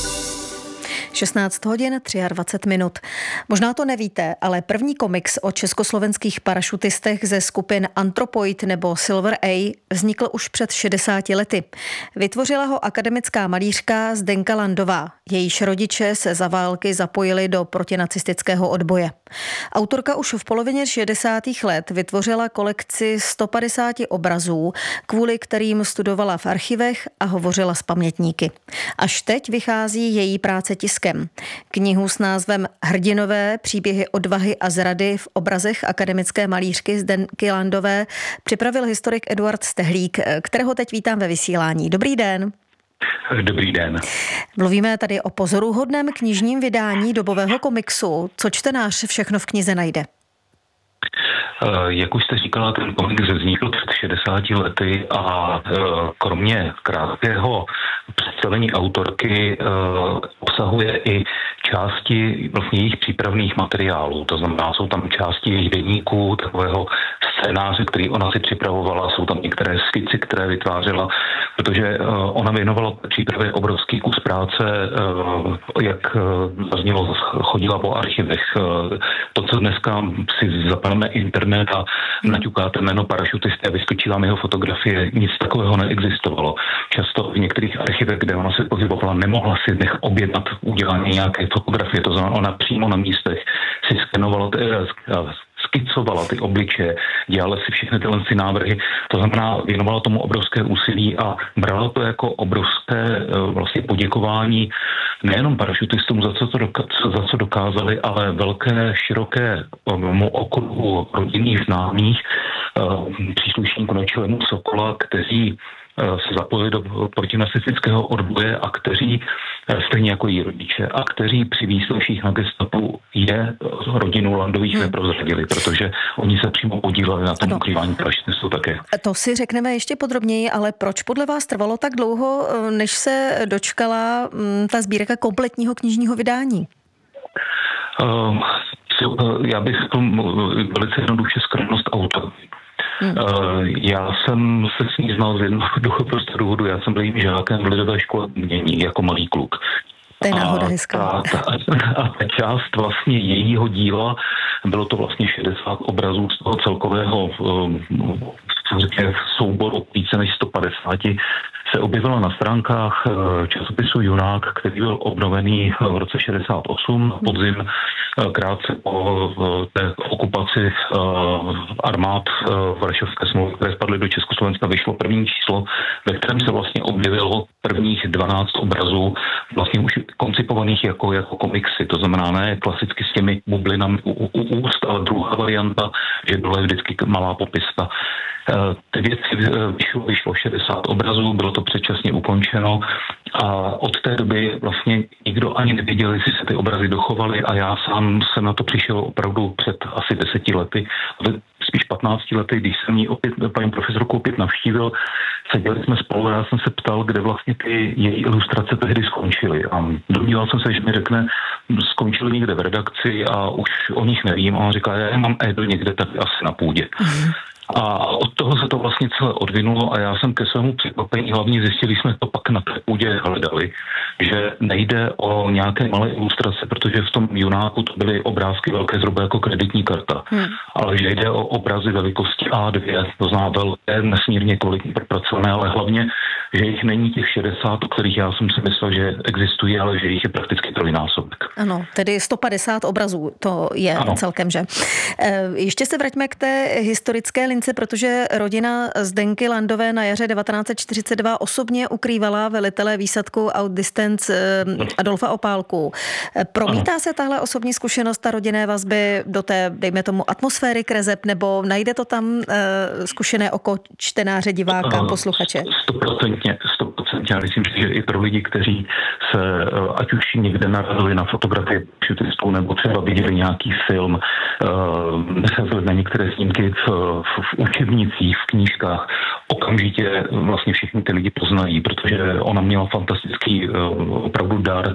16 hodin 23 minut. Možná to nevíte, ale první komiks o československých parašutistech ze skupin Anthropoid nebo Silver A vznikl už před 60 lety. Vytvořila ho akademická malířka Zdenka Landová. Jejíž rodiče se za války zapojili do protinacistického odboje. Autorka už v polovině 60. let vytvořila kolekci 150 obrazů, kvůli kterým studovala v archivech a hovořila s pamětníky. Až teď vychází její práce tiskem. Knihu s názvem Hrdinové, příběhy odvahy a zrady v obrazech akademické malířky Zdenky Landové připravil historik Eduard Stehlík, kterého teď vítám ve vysílání. Dobrý den. Dobrý den. Mluvíme tady o pozoruhodném knižním vydání dobového komiksu. Co čtenář všechno v knize najde? Jak už jste říkala, ten komiks vznikl před 60 lety a kromě krátkého představení autorky obsahuje i části vlastně jejich přípravných materiálů. To znamená, jsou tam části jejich deníků, takového scénáře, který ona si připravovala, jsou tam některé skici, které vytvářela, protože ona věnovala přípravě obrovský kus práce, jak zaznělo, chodila po archivech. To, co dneska si zapadne internet a naťukáte jméno parašutisty a vyskočí vám jeho fotografie, nic takového neexistovalo. Často v některých archivech, kde ona se pohybovala, nemohla si objednat udělání nějaké fotografie, to znamená, ona přímo na místech si skenovala, skicovala ty obličeje, dělala si všechny tyhle návrhy, to znamená, věnovala tomu obrovské úsilí a brala to jako obrovské vlastně poděkování nejenom parašutistům za co dokázali, ale velké, široké okruhu rodinných známých příslušníků Nočilemu Sokola, kteří se zapojili do protinacistického odboje a kteří, stejně jako její rodiče, a kteří při výsleších na gestapu rodinu Landových neprozradili, protože oni se přímo podíleli na tom ukrývání parašutistů také. To si řekneme ještě podrobněji, ale proč podle vás trvalo tak dlouho, než se dočkala ta sbírka kompletního knižního vydání? Já bych řekl velice jednoduše skromnost autora. Já jsem se s ní znal z jednoduchého prostě důvodu. Já jsem byl jím žákem v lidové škole umění jako malý kluk. To je náhoda hezká. A ta část vlastně jejího díla, bylo to vlastně 60 obrazů z toho celkového souboru více než 150, se objevila na stránkách časopisu Junák, který byl obnovený v roce 68 podzim, krátce po té okupaci armád Varšavské smlouvy, které spadly do Československa, vyšlo první číslo, ve kterém se vlastně objevilo prvních 12 obrazů, vlastně už koncipovaných jako komiksy, to znamená ne klasicky s těmi bublinami u úst, ale druhá varianta, že byla vždycky malá popiska. Ty věci vyšlo 60 obrazů, bylo to předčasně ukončeno a od té doby vlastně nikdo ani nevěděl, jestli se ty obrazy dochovaly a já sám jsem na to přišel opravdu před asi 10 lety. spíš 15 lety, když jsem jí paní profesorku opět navštívil, seděli jsme spolu a já jsem se ptal, kde vlastně ty její ilustrace tehdy skončily. A domníval jsem se, že mi řekne, skončily někde v redakci a už o nich nevím. A on říká, já mám Edo někde tady asi na půdě. A od toho se to vlastně celé odvinulo a já jsem ke svému překvapení hlavně zjistili, jsme to pak na té půdě hledali, že nejde o nějaké malé ilustrace, protože v tom Junáku to byly obrázky velké zhruba jako kreditní karta, ale že jde o obrazy velikosti A2, to znamená velké, nesmírně kvalitně propracované, ale hlavně, že jich není těch 60, o kterých já jsem si myslel, že existují, ale že jich je prakticky trojnásobek. Ano, tedy 150 obrazů, to je celkem, že? Ještě se vraťme k té historické lince, protože rodina Zdenky Landové na jaře 1942 osobně ukrývala velitele výsadku Outdistance Adolfa Opálku. Promítá se tahle osobní zkušenost, ta rodinné vazby do té, dejme tomu, atmosféry kreseb, nebo najde to tam zkušené oko čtenáře, diváka, posluchače? 100%. Já myslím, že i pro lidi, kteří se ať už někde narazili na fotografie šutistů nebo třeba viděli nějaký film, na některé snímky v učebnicích, v knížkách, okamžitě vlastně všichni ty lidi poznají, protože ona měla fantastický opravdu dar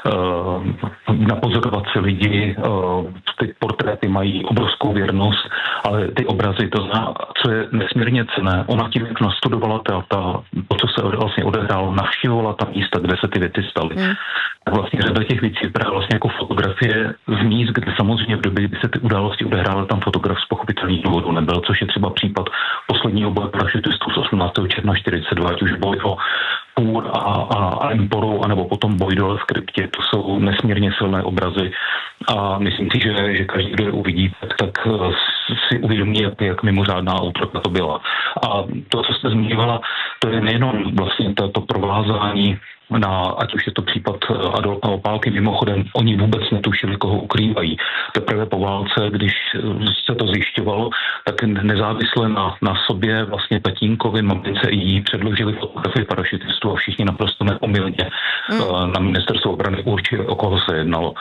napozorovat si lidi. Ty portréty mají obrovskou věrnost, ale ty obrazy, to zná, co je nesmírně cenné. Ona tím, jak nastudovala to, co se vlastně odehrálo, navštívovala ta místa, kde se ty věci staly. Tak vlastně řada těch věcí vypadá vlastně jako fotografie z míst, kde samozřejmě v době, kdy se ty události odehrály, tam fotograf z pochopitelných důvodů nebyl, což je třeba případ posledního boje parašutistů z 18. června 42, ať už boj o Půr a Emporu, anebo potom boj dole v kryptě. To jsou nesmírně silné obrazy a myslím si, že každý, kdo je uvidí, tak si uvědomí, jak mimořádná autorka to byla. A to, co jste zmiňovala, to je nejenom vlastně to provázání ať už je to případ Adolfa Opálky, mimochodem, oni vůbec netušili, koho ukrývají. Teprve po válce, když se to zjišťovalo, tak nezávisle na sobě vlastně tatínkovi, mamince i jí předložili fotografii parašutistů a všichni naprosto neomylně na ministerstvo obrany určili, o koho se jednalo.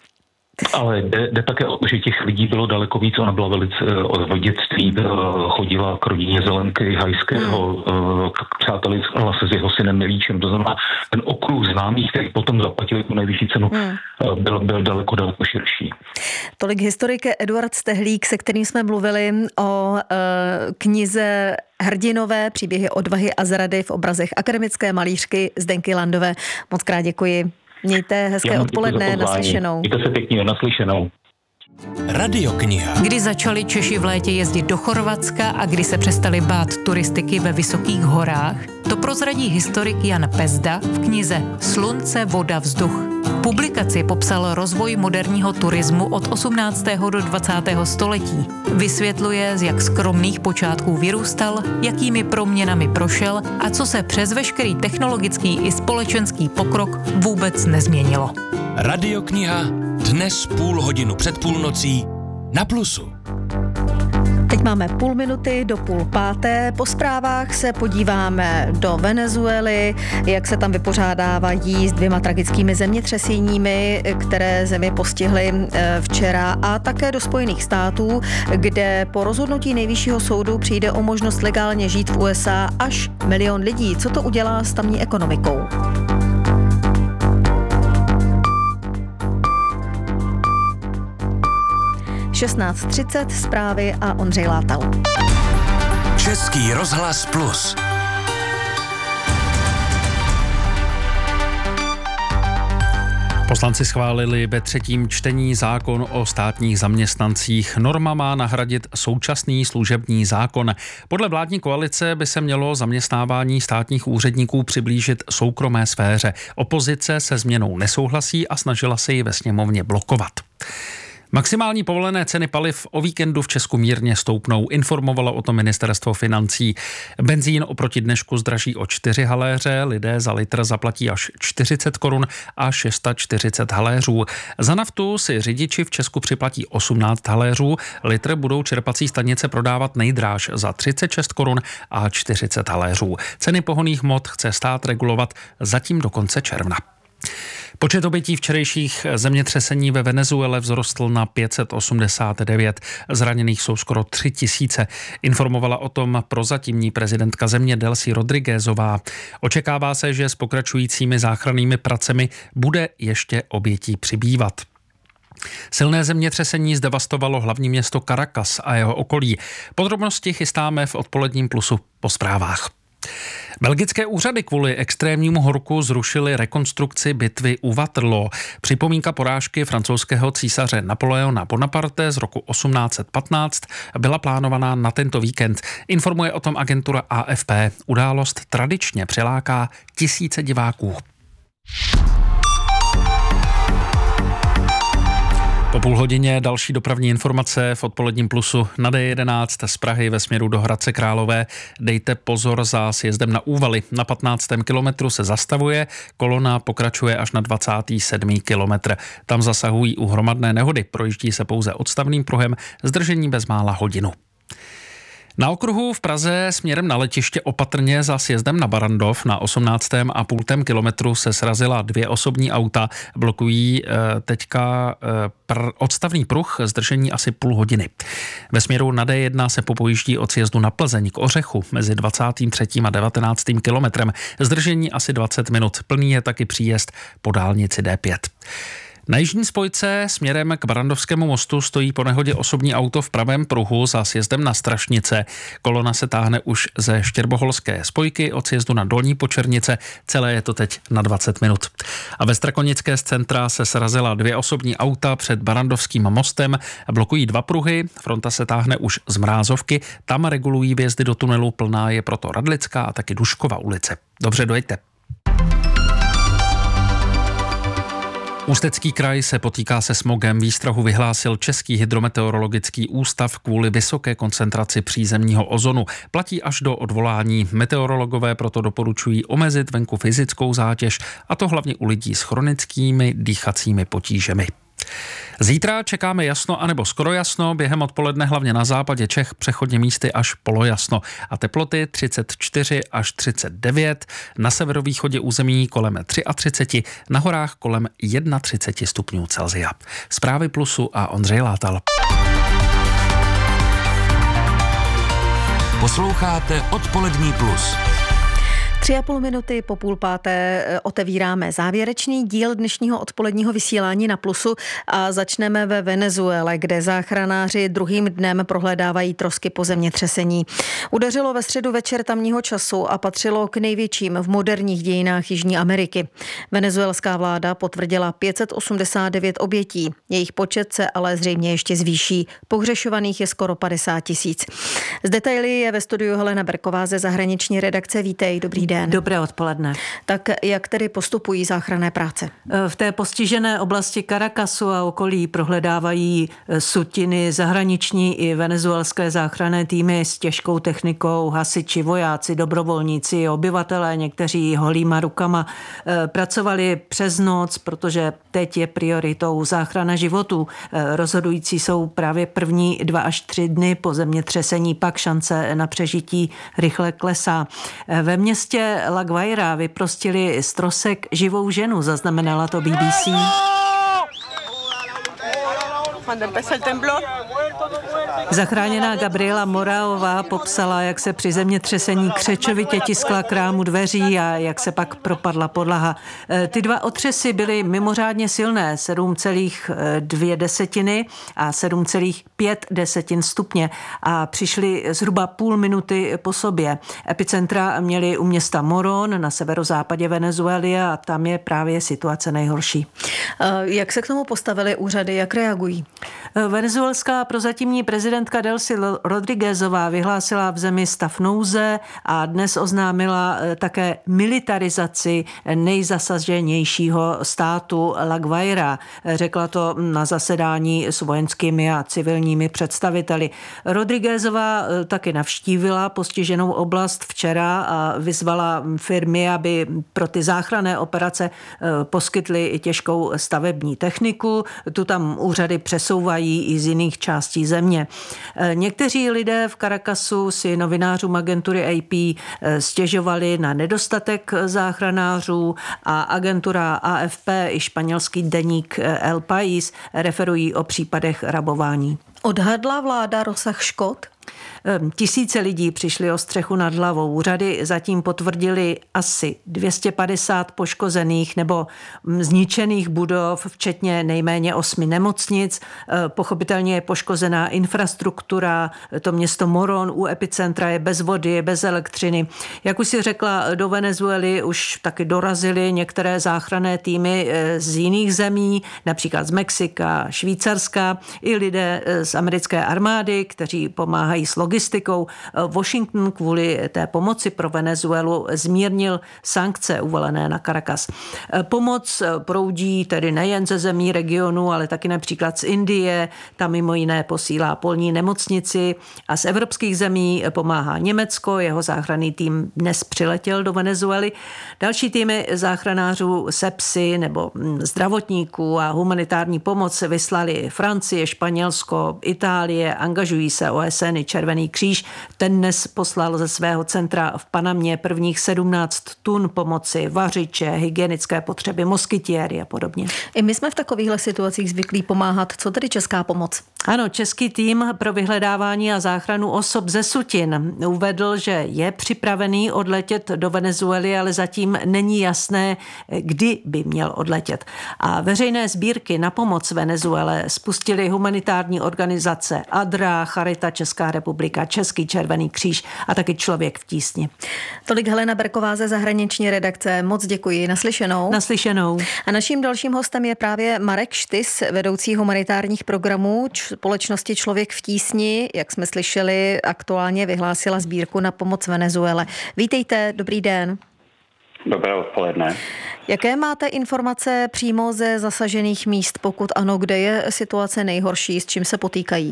Ale jde také o to, že těch lidí bylo daleko víc. Ona byla velice v dětství, chodila k rodině Zelenky Hajského, přátelila se s jeho synem Milíčem. To znamená, ten okruh známých, který potom zaplatili tu nejvyšší cenu, byl daleko širší. Tolik historik Eduard Stehlík, se kterým jsme mluvili o knize Hrdinové, příběhy odvahy a zrady v obrazech akademické malířky Zdenky Landové. Moc krát děkuji. Mějte hezké odpoledne, naslyšenou. Mějte se pěkně, naslyšenou. Radiokniha. Kdy začali Češi v létě jezdit do Chorvatska a kdy se přestali bát turistiky ve vysokých horách, to prozradí historik Jan Pezda v knize Slunce, voda, vzduch. Publikaci popsal rozvoj moderního turismu od 18. do 20. století. Vysvětluje, z jak skromných počátků vyrůstal, jakými proměnami prošel a co se přes veškerý technologický i společenský pokrok vůbec nezměnilo. Radiokniha dnes 0,5 před půlnocí na Plusu. Teď máme 0,5 do 4:30. Po zprávách se podíváme do Venezuely, jak se tam vypořádávají s 2 tragickými zemětřeseními, které zemi postihly včera, a také do Spojených států, kde po rozhodnutí nejvyššího soudu přijde o možnost legálně žít v USA až 1 milion lidí. Co to udělá s tamní ekonomikou? 16:30 zprávy a Ondřej Látal. Český rozhlas Plus. Poslanci schválili ve 3. čtení zákon o státních zaměstnancích. Norma má nahradit současný služební zákon. Podle vládní koalice by se mělo zaměstnávání státních úředníků přiblížit soukromé sféře. Opozice se změnou nesouhlasí a snažila se ji ve sněmovně blokovat. Maximální povolené ceny paliv o víkendu v Česku mírně stoupnou, informovalo o tom ministerstvo financí. Benzín oproti dnešku zdraží o 4 haléře, lidé za litr zaplatí až 40 korun a 640 haléřů. Za naftu si řidiči v Česku připlatí 18 haléřů, litr budou čerpací stanice prodávat nejdráž za 36 korun a 40 haléřů. Ceny pohonných hmot chce stát regulovat zatím do konce června. Počet obětí včerejších zemětřesení ve Venezuele vzrostl na 589. Zraněných jsou skoro 3000. Informovala o tom prozatímní prezidentka země Delcy Rodriguezová. Očekává se, že s pokračujícími záchrannými pracemi bude ještě obětí přibývat. Silné zemětřesení zdevastovalo hlavní město Caracas a jeho okolí. Podrobnosti chystáme v odpoledním plusu po zprávách. Belgické úřady kvůli extrémnímu horku zrušily rekonstrukci bitvy u Waterloo. Připomínka porážky francouzského císaře Napoleona Bonaparte z roku 1815 byla plánovaná na tento víkend. Informuje o tom agentura AFP. Událost tradičně přiláká tisíce diváků. Po půl hodině další dopravní informace v odpoledním plusu na D11 z Prahy ve směru do Hradce Králové. Dejte pozor za sjezdem na Úvaly. Na 15. kilometru se zastavuje, kolona pokračuje až na 27. kilometr. Tam zasahují u hromadné nehody, projíždí se pouze odstavným pruhem, zdržení bezmála hodinu. Na okruhu v Praze směrem na letiště opatrně za sjezdem na Barrandov na 18,5 kilometru se srazila 2 osobní auta, blokují teďka odstavný pruh, zdržení asi půl hodiny. Ve směru na D1 se popojíždí od sjezdu na Plzeň k Ořechu mezi 23. a 19. kilometrem, zdržení asi 20 minut, plný je taky příjezd po dálnici D5. Na jižní spojce směrem k Barrandovskému mostu stojí po nehodě osobní auto v pravém pruhu za sjezdem na Strašnice. Kolona se táhne už ze Štěrboholské spojky od sjezdu na Dolní Počernice. Celé je to teď na 20 minut. A ve Strakonické z centra se srazila 2 osobní auta před Barrandovským mostem. Blokují 2 pruhy, fronta se táhne už z Mrázovky. Tam regulují vjezdy do tunelu, plná je proto Radlická a taky Duškova ulice. Dobře, dojďte. Ústecký kraj se potýká se smogem. Výstrahu vyhlásil Český hydrometeorologický ústav kvůli vysoké koncentraci přízemního ozonu. Platí až do odvolání. Meteorologové proto doporučují omezit venku fyzickou zátěž, a to hlavně u lidí s chronickými dýchacími potížemi. Zítra čekáme jasno anebo skoro jasno, během odpoledne hlavně na západě Čech přechodně místy až polojasno a teploty 34 až 39, na severovýchodě území kolem 33, na horách kolem 31 stupňů Celsia. Zprávy Plusu a Ondřej Látal. Posloucháte Odpolední plus. 3,5 minuty po 4:30 otevíráme závěrečný díl dnešního odpoledního vysílání na Plusu a začneme ve Venezuele, kde záchranáři druhým dnem prohledávají trosky po zemětřesení. Udeřilo ve středu večer tamního času a patřilo k největším v moderních dějinách Jižní Ameriky. Venezuelská vláda potvrdila 589 obětí. Jejich počet se ale zřejmě ještě zvýší. Pohřešovaných je skoro 50 000. Z detaily je ve studiu Helena Berková ze zahraniční redakce. Vítej, dobrý den. Dobré odpoledne. Tak jak tedy postupují záchranné práce? V té postižené oblasti Caracasu a okolí prohledávají sutiny zahraniční i venezuelské záchranné týmy s těžkou technikou, hasiči, vojáci, dobrovolníci, obyvatelé, někteří holýma rukama. Pracovali přes noc, protože teď je prioritou záchrana životů. Rozhodující jsou právě první 2 až 3 dny po zemětřesení, pak šance na přežití rychle klesá. Ve městě La Guaira vyprostili z trosek živou ženu, zaznamenala to BBC. Zachráněná Gabriela Moraová popsala, jak se při zemětřesení křečovitě tiskla k rámu dveří a jak se pak propadla podlaha. Ty 2 otřesy byly mimořádně silné, 7,2 a 7,5 stupně a přišly zhruba půl minuty po sobě. Epicentra měly u města Morón na severozápadě Venezuely a tam je právě situace nejhorší. Jak se k tomu postavily úřady, jak reagují? Venezuelská prozatímní prezidentka Delcy Rodriguezová vyhlásila v zemi stav nouze a dnes oznámila také militarizaci nejzasaženějšího státu La Guaira. Řekla to na zasedání s vojenskými a civilními představiteli. Rodriguezová taky navštívila postiženou oblast včera a vyzvala firmy, aby pro ty záchranné operace poskytly těžkou stavební techniku. Tu tam úřady přesouvají i z jiných částí země. Někteří lidé v Caracasu si novinářům agentury AP stěžovali na nedostatek záchranářů a agentura AFP i španělský deník El País referují o případech rabování. Odhadla vláda rozsah škod? Tisíce lidí přišli o střechu nad hlavou. Úřady zatím potvrdili asi 250 poškozených nebo zničených budov, včetně nejméně 8 nemocnic. Pochopitelně je poškozená infrastruktura. To město Morón u epicentra je bez vody, bez elektřiny. Jak už si řekla, do Venezuely už taky dorazily některé záchranné týmy z jiných zemí, například z Mexika, Švýcarska, i lidé z americké armády, kteří pomáhají s logistikou. Washington kvůli té pomoci pro Venezuelu zmírnil sankce uvalené na Caracas. Pomoc proudí tedy nejen ze zemí regionu, ale taky například z Indie. Tam mimo jiné posílá polní nemocnici a z evropských zemí pomáhá Německo. Jeho záchranný tým dnes přiletěl do Venezuely. Další týmy záchranářů sepsy nebo zdravotníků a humanitární pomoc vyslali Francie, Španělsko, Itálie, angažují se OSN i Červený kříž. Ten dnes poslal ze svého centra v Panamě prvních 17 tun pomoci, vařiče, hygienické potřeby, moskytiéry a podobně. I my jsme v takovýchhle situacích zvyklí pomáhat. Co tedy česká pomoc? Ano, český tým pro vyhledávání a záchranu osob ze sutin uvedl, že je připravený odletět do Venezuely, ale zatím není jasné, kdy by měl odletět. A veřejné sbírky na pomoc Venezuele spustily humanitární organizace ADRA, Charita Česká republika, Český Červený kříž a taky Člověk v tísni. Tolik Helena Berková ze zahraniční redakce. Moc děkuji. Naslyšenou. Naslyšenou. A naším dalším hostem je právě Marek Štys, vedoucí humanitárních programů společnosti Člověk v tísni. Jak jsme slyšeli, aktuálně vyhlásila sbírku na pomoc Venezuele. Vítejte, dobrý den. Dobré odpoledne. Jaké máte informace přímo ze zasažených míst, pokud ano, kde je situace nejhorší, s čím se potýkají?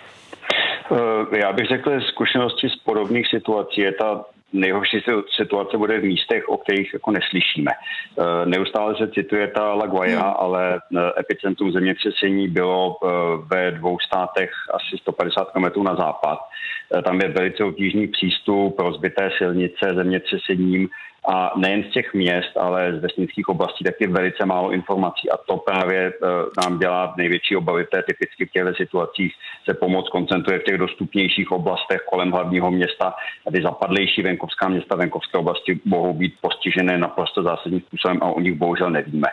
Já bych řekl, zkušenosti z podobných situací je ta nejhorší situace bude v místech, o kterých jako neslyšíme. Neustále se cituje ta La Guaira, ale epicentrum zemětřesení bylo ve 2 státech asi 150 km na západ. Tam je velice obtížný přístup, rozbité silnice zemětřesením a nejen z těch měst, ale z vesnických oblastí taky velice málo informací a to právě nám dělá největší obavy. To je typicky v těchto situacích se pomoc koncentruje v těch dostupnějších oblastech kolem hlavního města. Tady zapadlejší venkovská města, venkovské oblasti mohou být postižené naprosto zásadním způsobem a o nich bohužel nevíme.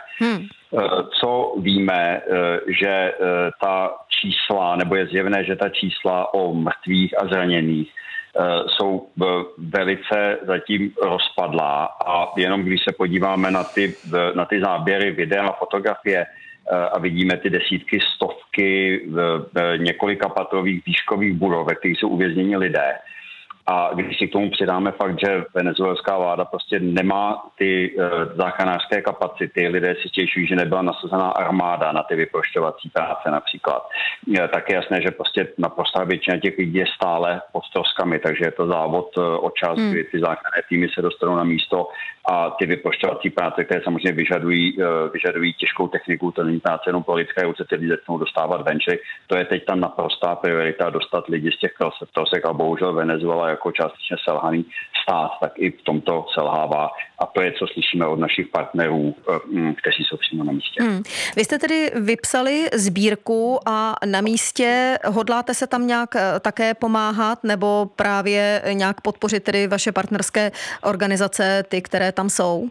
Co víme, že ta čísla, nebo je zjevné, že ta čísla o mrtvých a zraněných jsou velice zatím rozpadlá a jenom když se podíváme na ty záběry, videa, fotografie a vidíme ty desítky, stovky několika patrových výškových budov, ve kterých jsou uvězněni lidé. A když si k tomu přidáme fakt, že venezuelská vláda prostě nemá ty záchranářské kapacity, lidé si stěžují, že nebyla nasazená armáda na ty vyprošťovací práce například, tak je jasné, že prostě naprostá většina těch lidí je stále pod troskami, takže je to závod o čas, kdy ty záchranné týmy se dostanou na místo a ty vyprošťovací práce, které samozřejmě vyžadují těžkou techniku, to není práce jenom pro lidské ruce, ty lidi začnou dostávat ven, to je teď tam naprostá priorita dostat lidi z těch trosek a bohužel Venezuela jako částečně selhaný stát, tak i v tomto selhává. A to je, co slyšíme od našich partnerů, kteří jsou přímo na místě. Vy jste tedy vypsali sbírku a na místě hodláte se tam nějak také pomáhat nebo právě nějak podpořit tedy vaše partnerské organizace, ty, které tam jsou?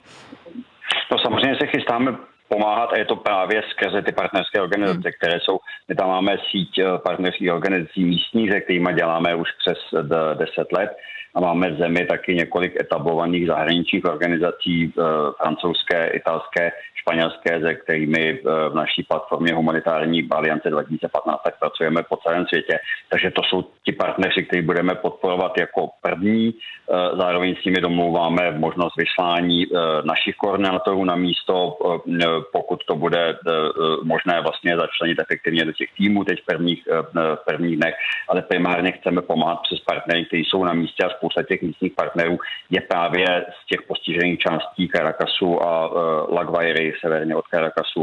No samozřejmě se chystáme pomáhat a je to právě skrze ty partnerské organizace, které jsou, my tam máme síť partnerských organizací místních, se kterými děláme už přes 10 let a máme v zemi taky několik etablovaných zahraničních organizací, francouzské, italské, španělské, se kterými v naší platformě Humanitární aliance 2015 tak pracujeme po celém světě. Takže to jsou ti partneři, kteří budeme podporovat jako první. Zároveň s nimi domlouváme možnost vyslání našich koordinátorů na místo, pokud to bude možné vlastně začlenit efektivně do těch týmů teď v prvních dnech, ale primárně chceme pomáhat přes partnery, kteří jsou na místě a spousta těch místních partnerů je právě z těch postižených částí Caracasu a La Guairy severně od Caracasu.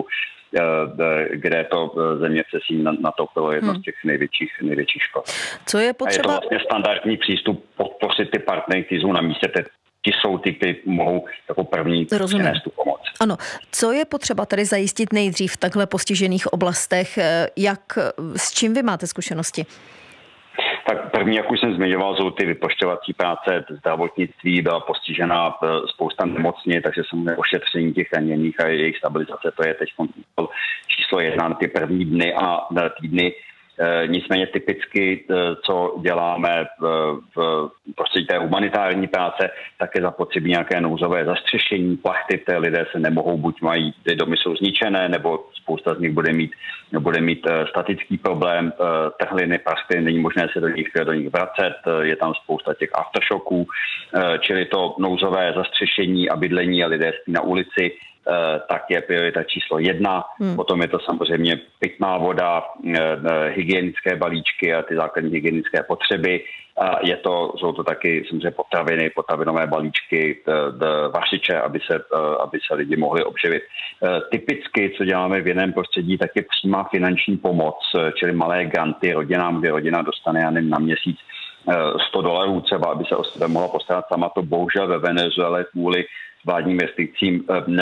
kde to zemětřesení natopilo jedno z těch největších škod. Co je potřeba? A je to vlastně standardní přístup podpořit ty partnery, kteří jsou na místě. Ti jsou ty, kteří mohou jako první přinést tu pomoc. Ano. Co je potřeba tady zajistit nejdřív v takhle postižených oblastech? S čím vy máte zkušenosti? Tak první, jak už jsem zmiňoval, jsou ty vypošťovací práce, zdravotnictví, byla postižena spousta nemocně, takže samozřejmě ošetření těch raněných a jejich stabilizace, to je teď číslo 1 na ty první dny a týdny. Nicméně typicky, co děláme v prostředí té humanitární práce, tak je zapotřebí nějaké nouzové zastřešení, plachty, té lidé se nemohou, buď mají, ty domy jsou zničené, nebo spousta z nich bude mít statický problém, trhliny, praskliny, není možné se do nich vracet, je tam spousta těch aftershoků, čili to nouzové zastřešení a bydlení a lidé spí na ulici, tak je priorita číslo 1. Potom je to samozřejmě pitná voda, hygienické balíčky a ty základní hygienické potřeby. Jsou to taky samozřejmě potraviny, potravinové balíčky, vařiče, aby se lidi mohli obživit. Typicky, co děláme v jiném prostředí, tak je přímá finanční pomoc, čili malé granty rodinám, kde rodina dostane na měsíc $100 třeba, aby se o sebe mohla postarat sama. To bohužel ve Venezuele kvůli vládním restrikcím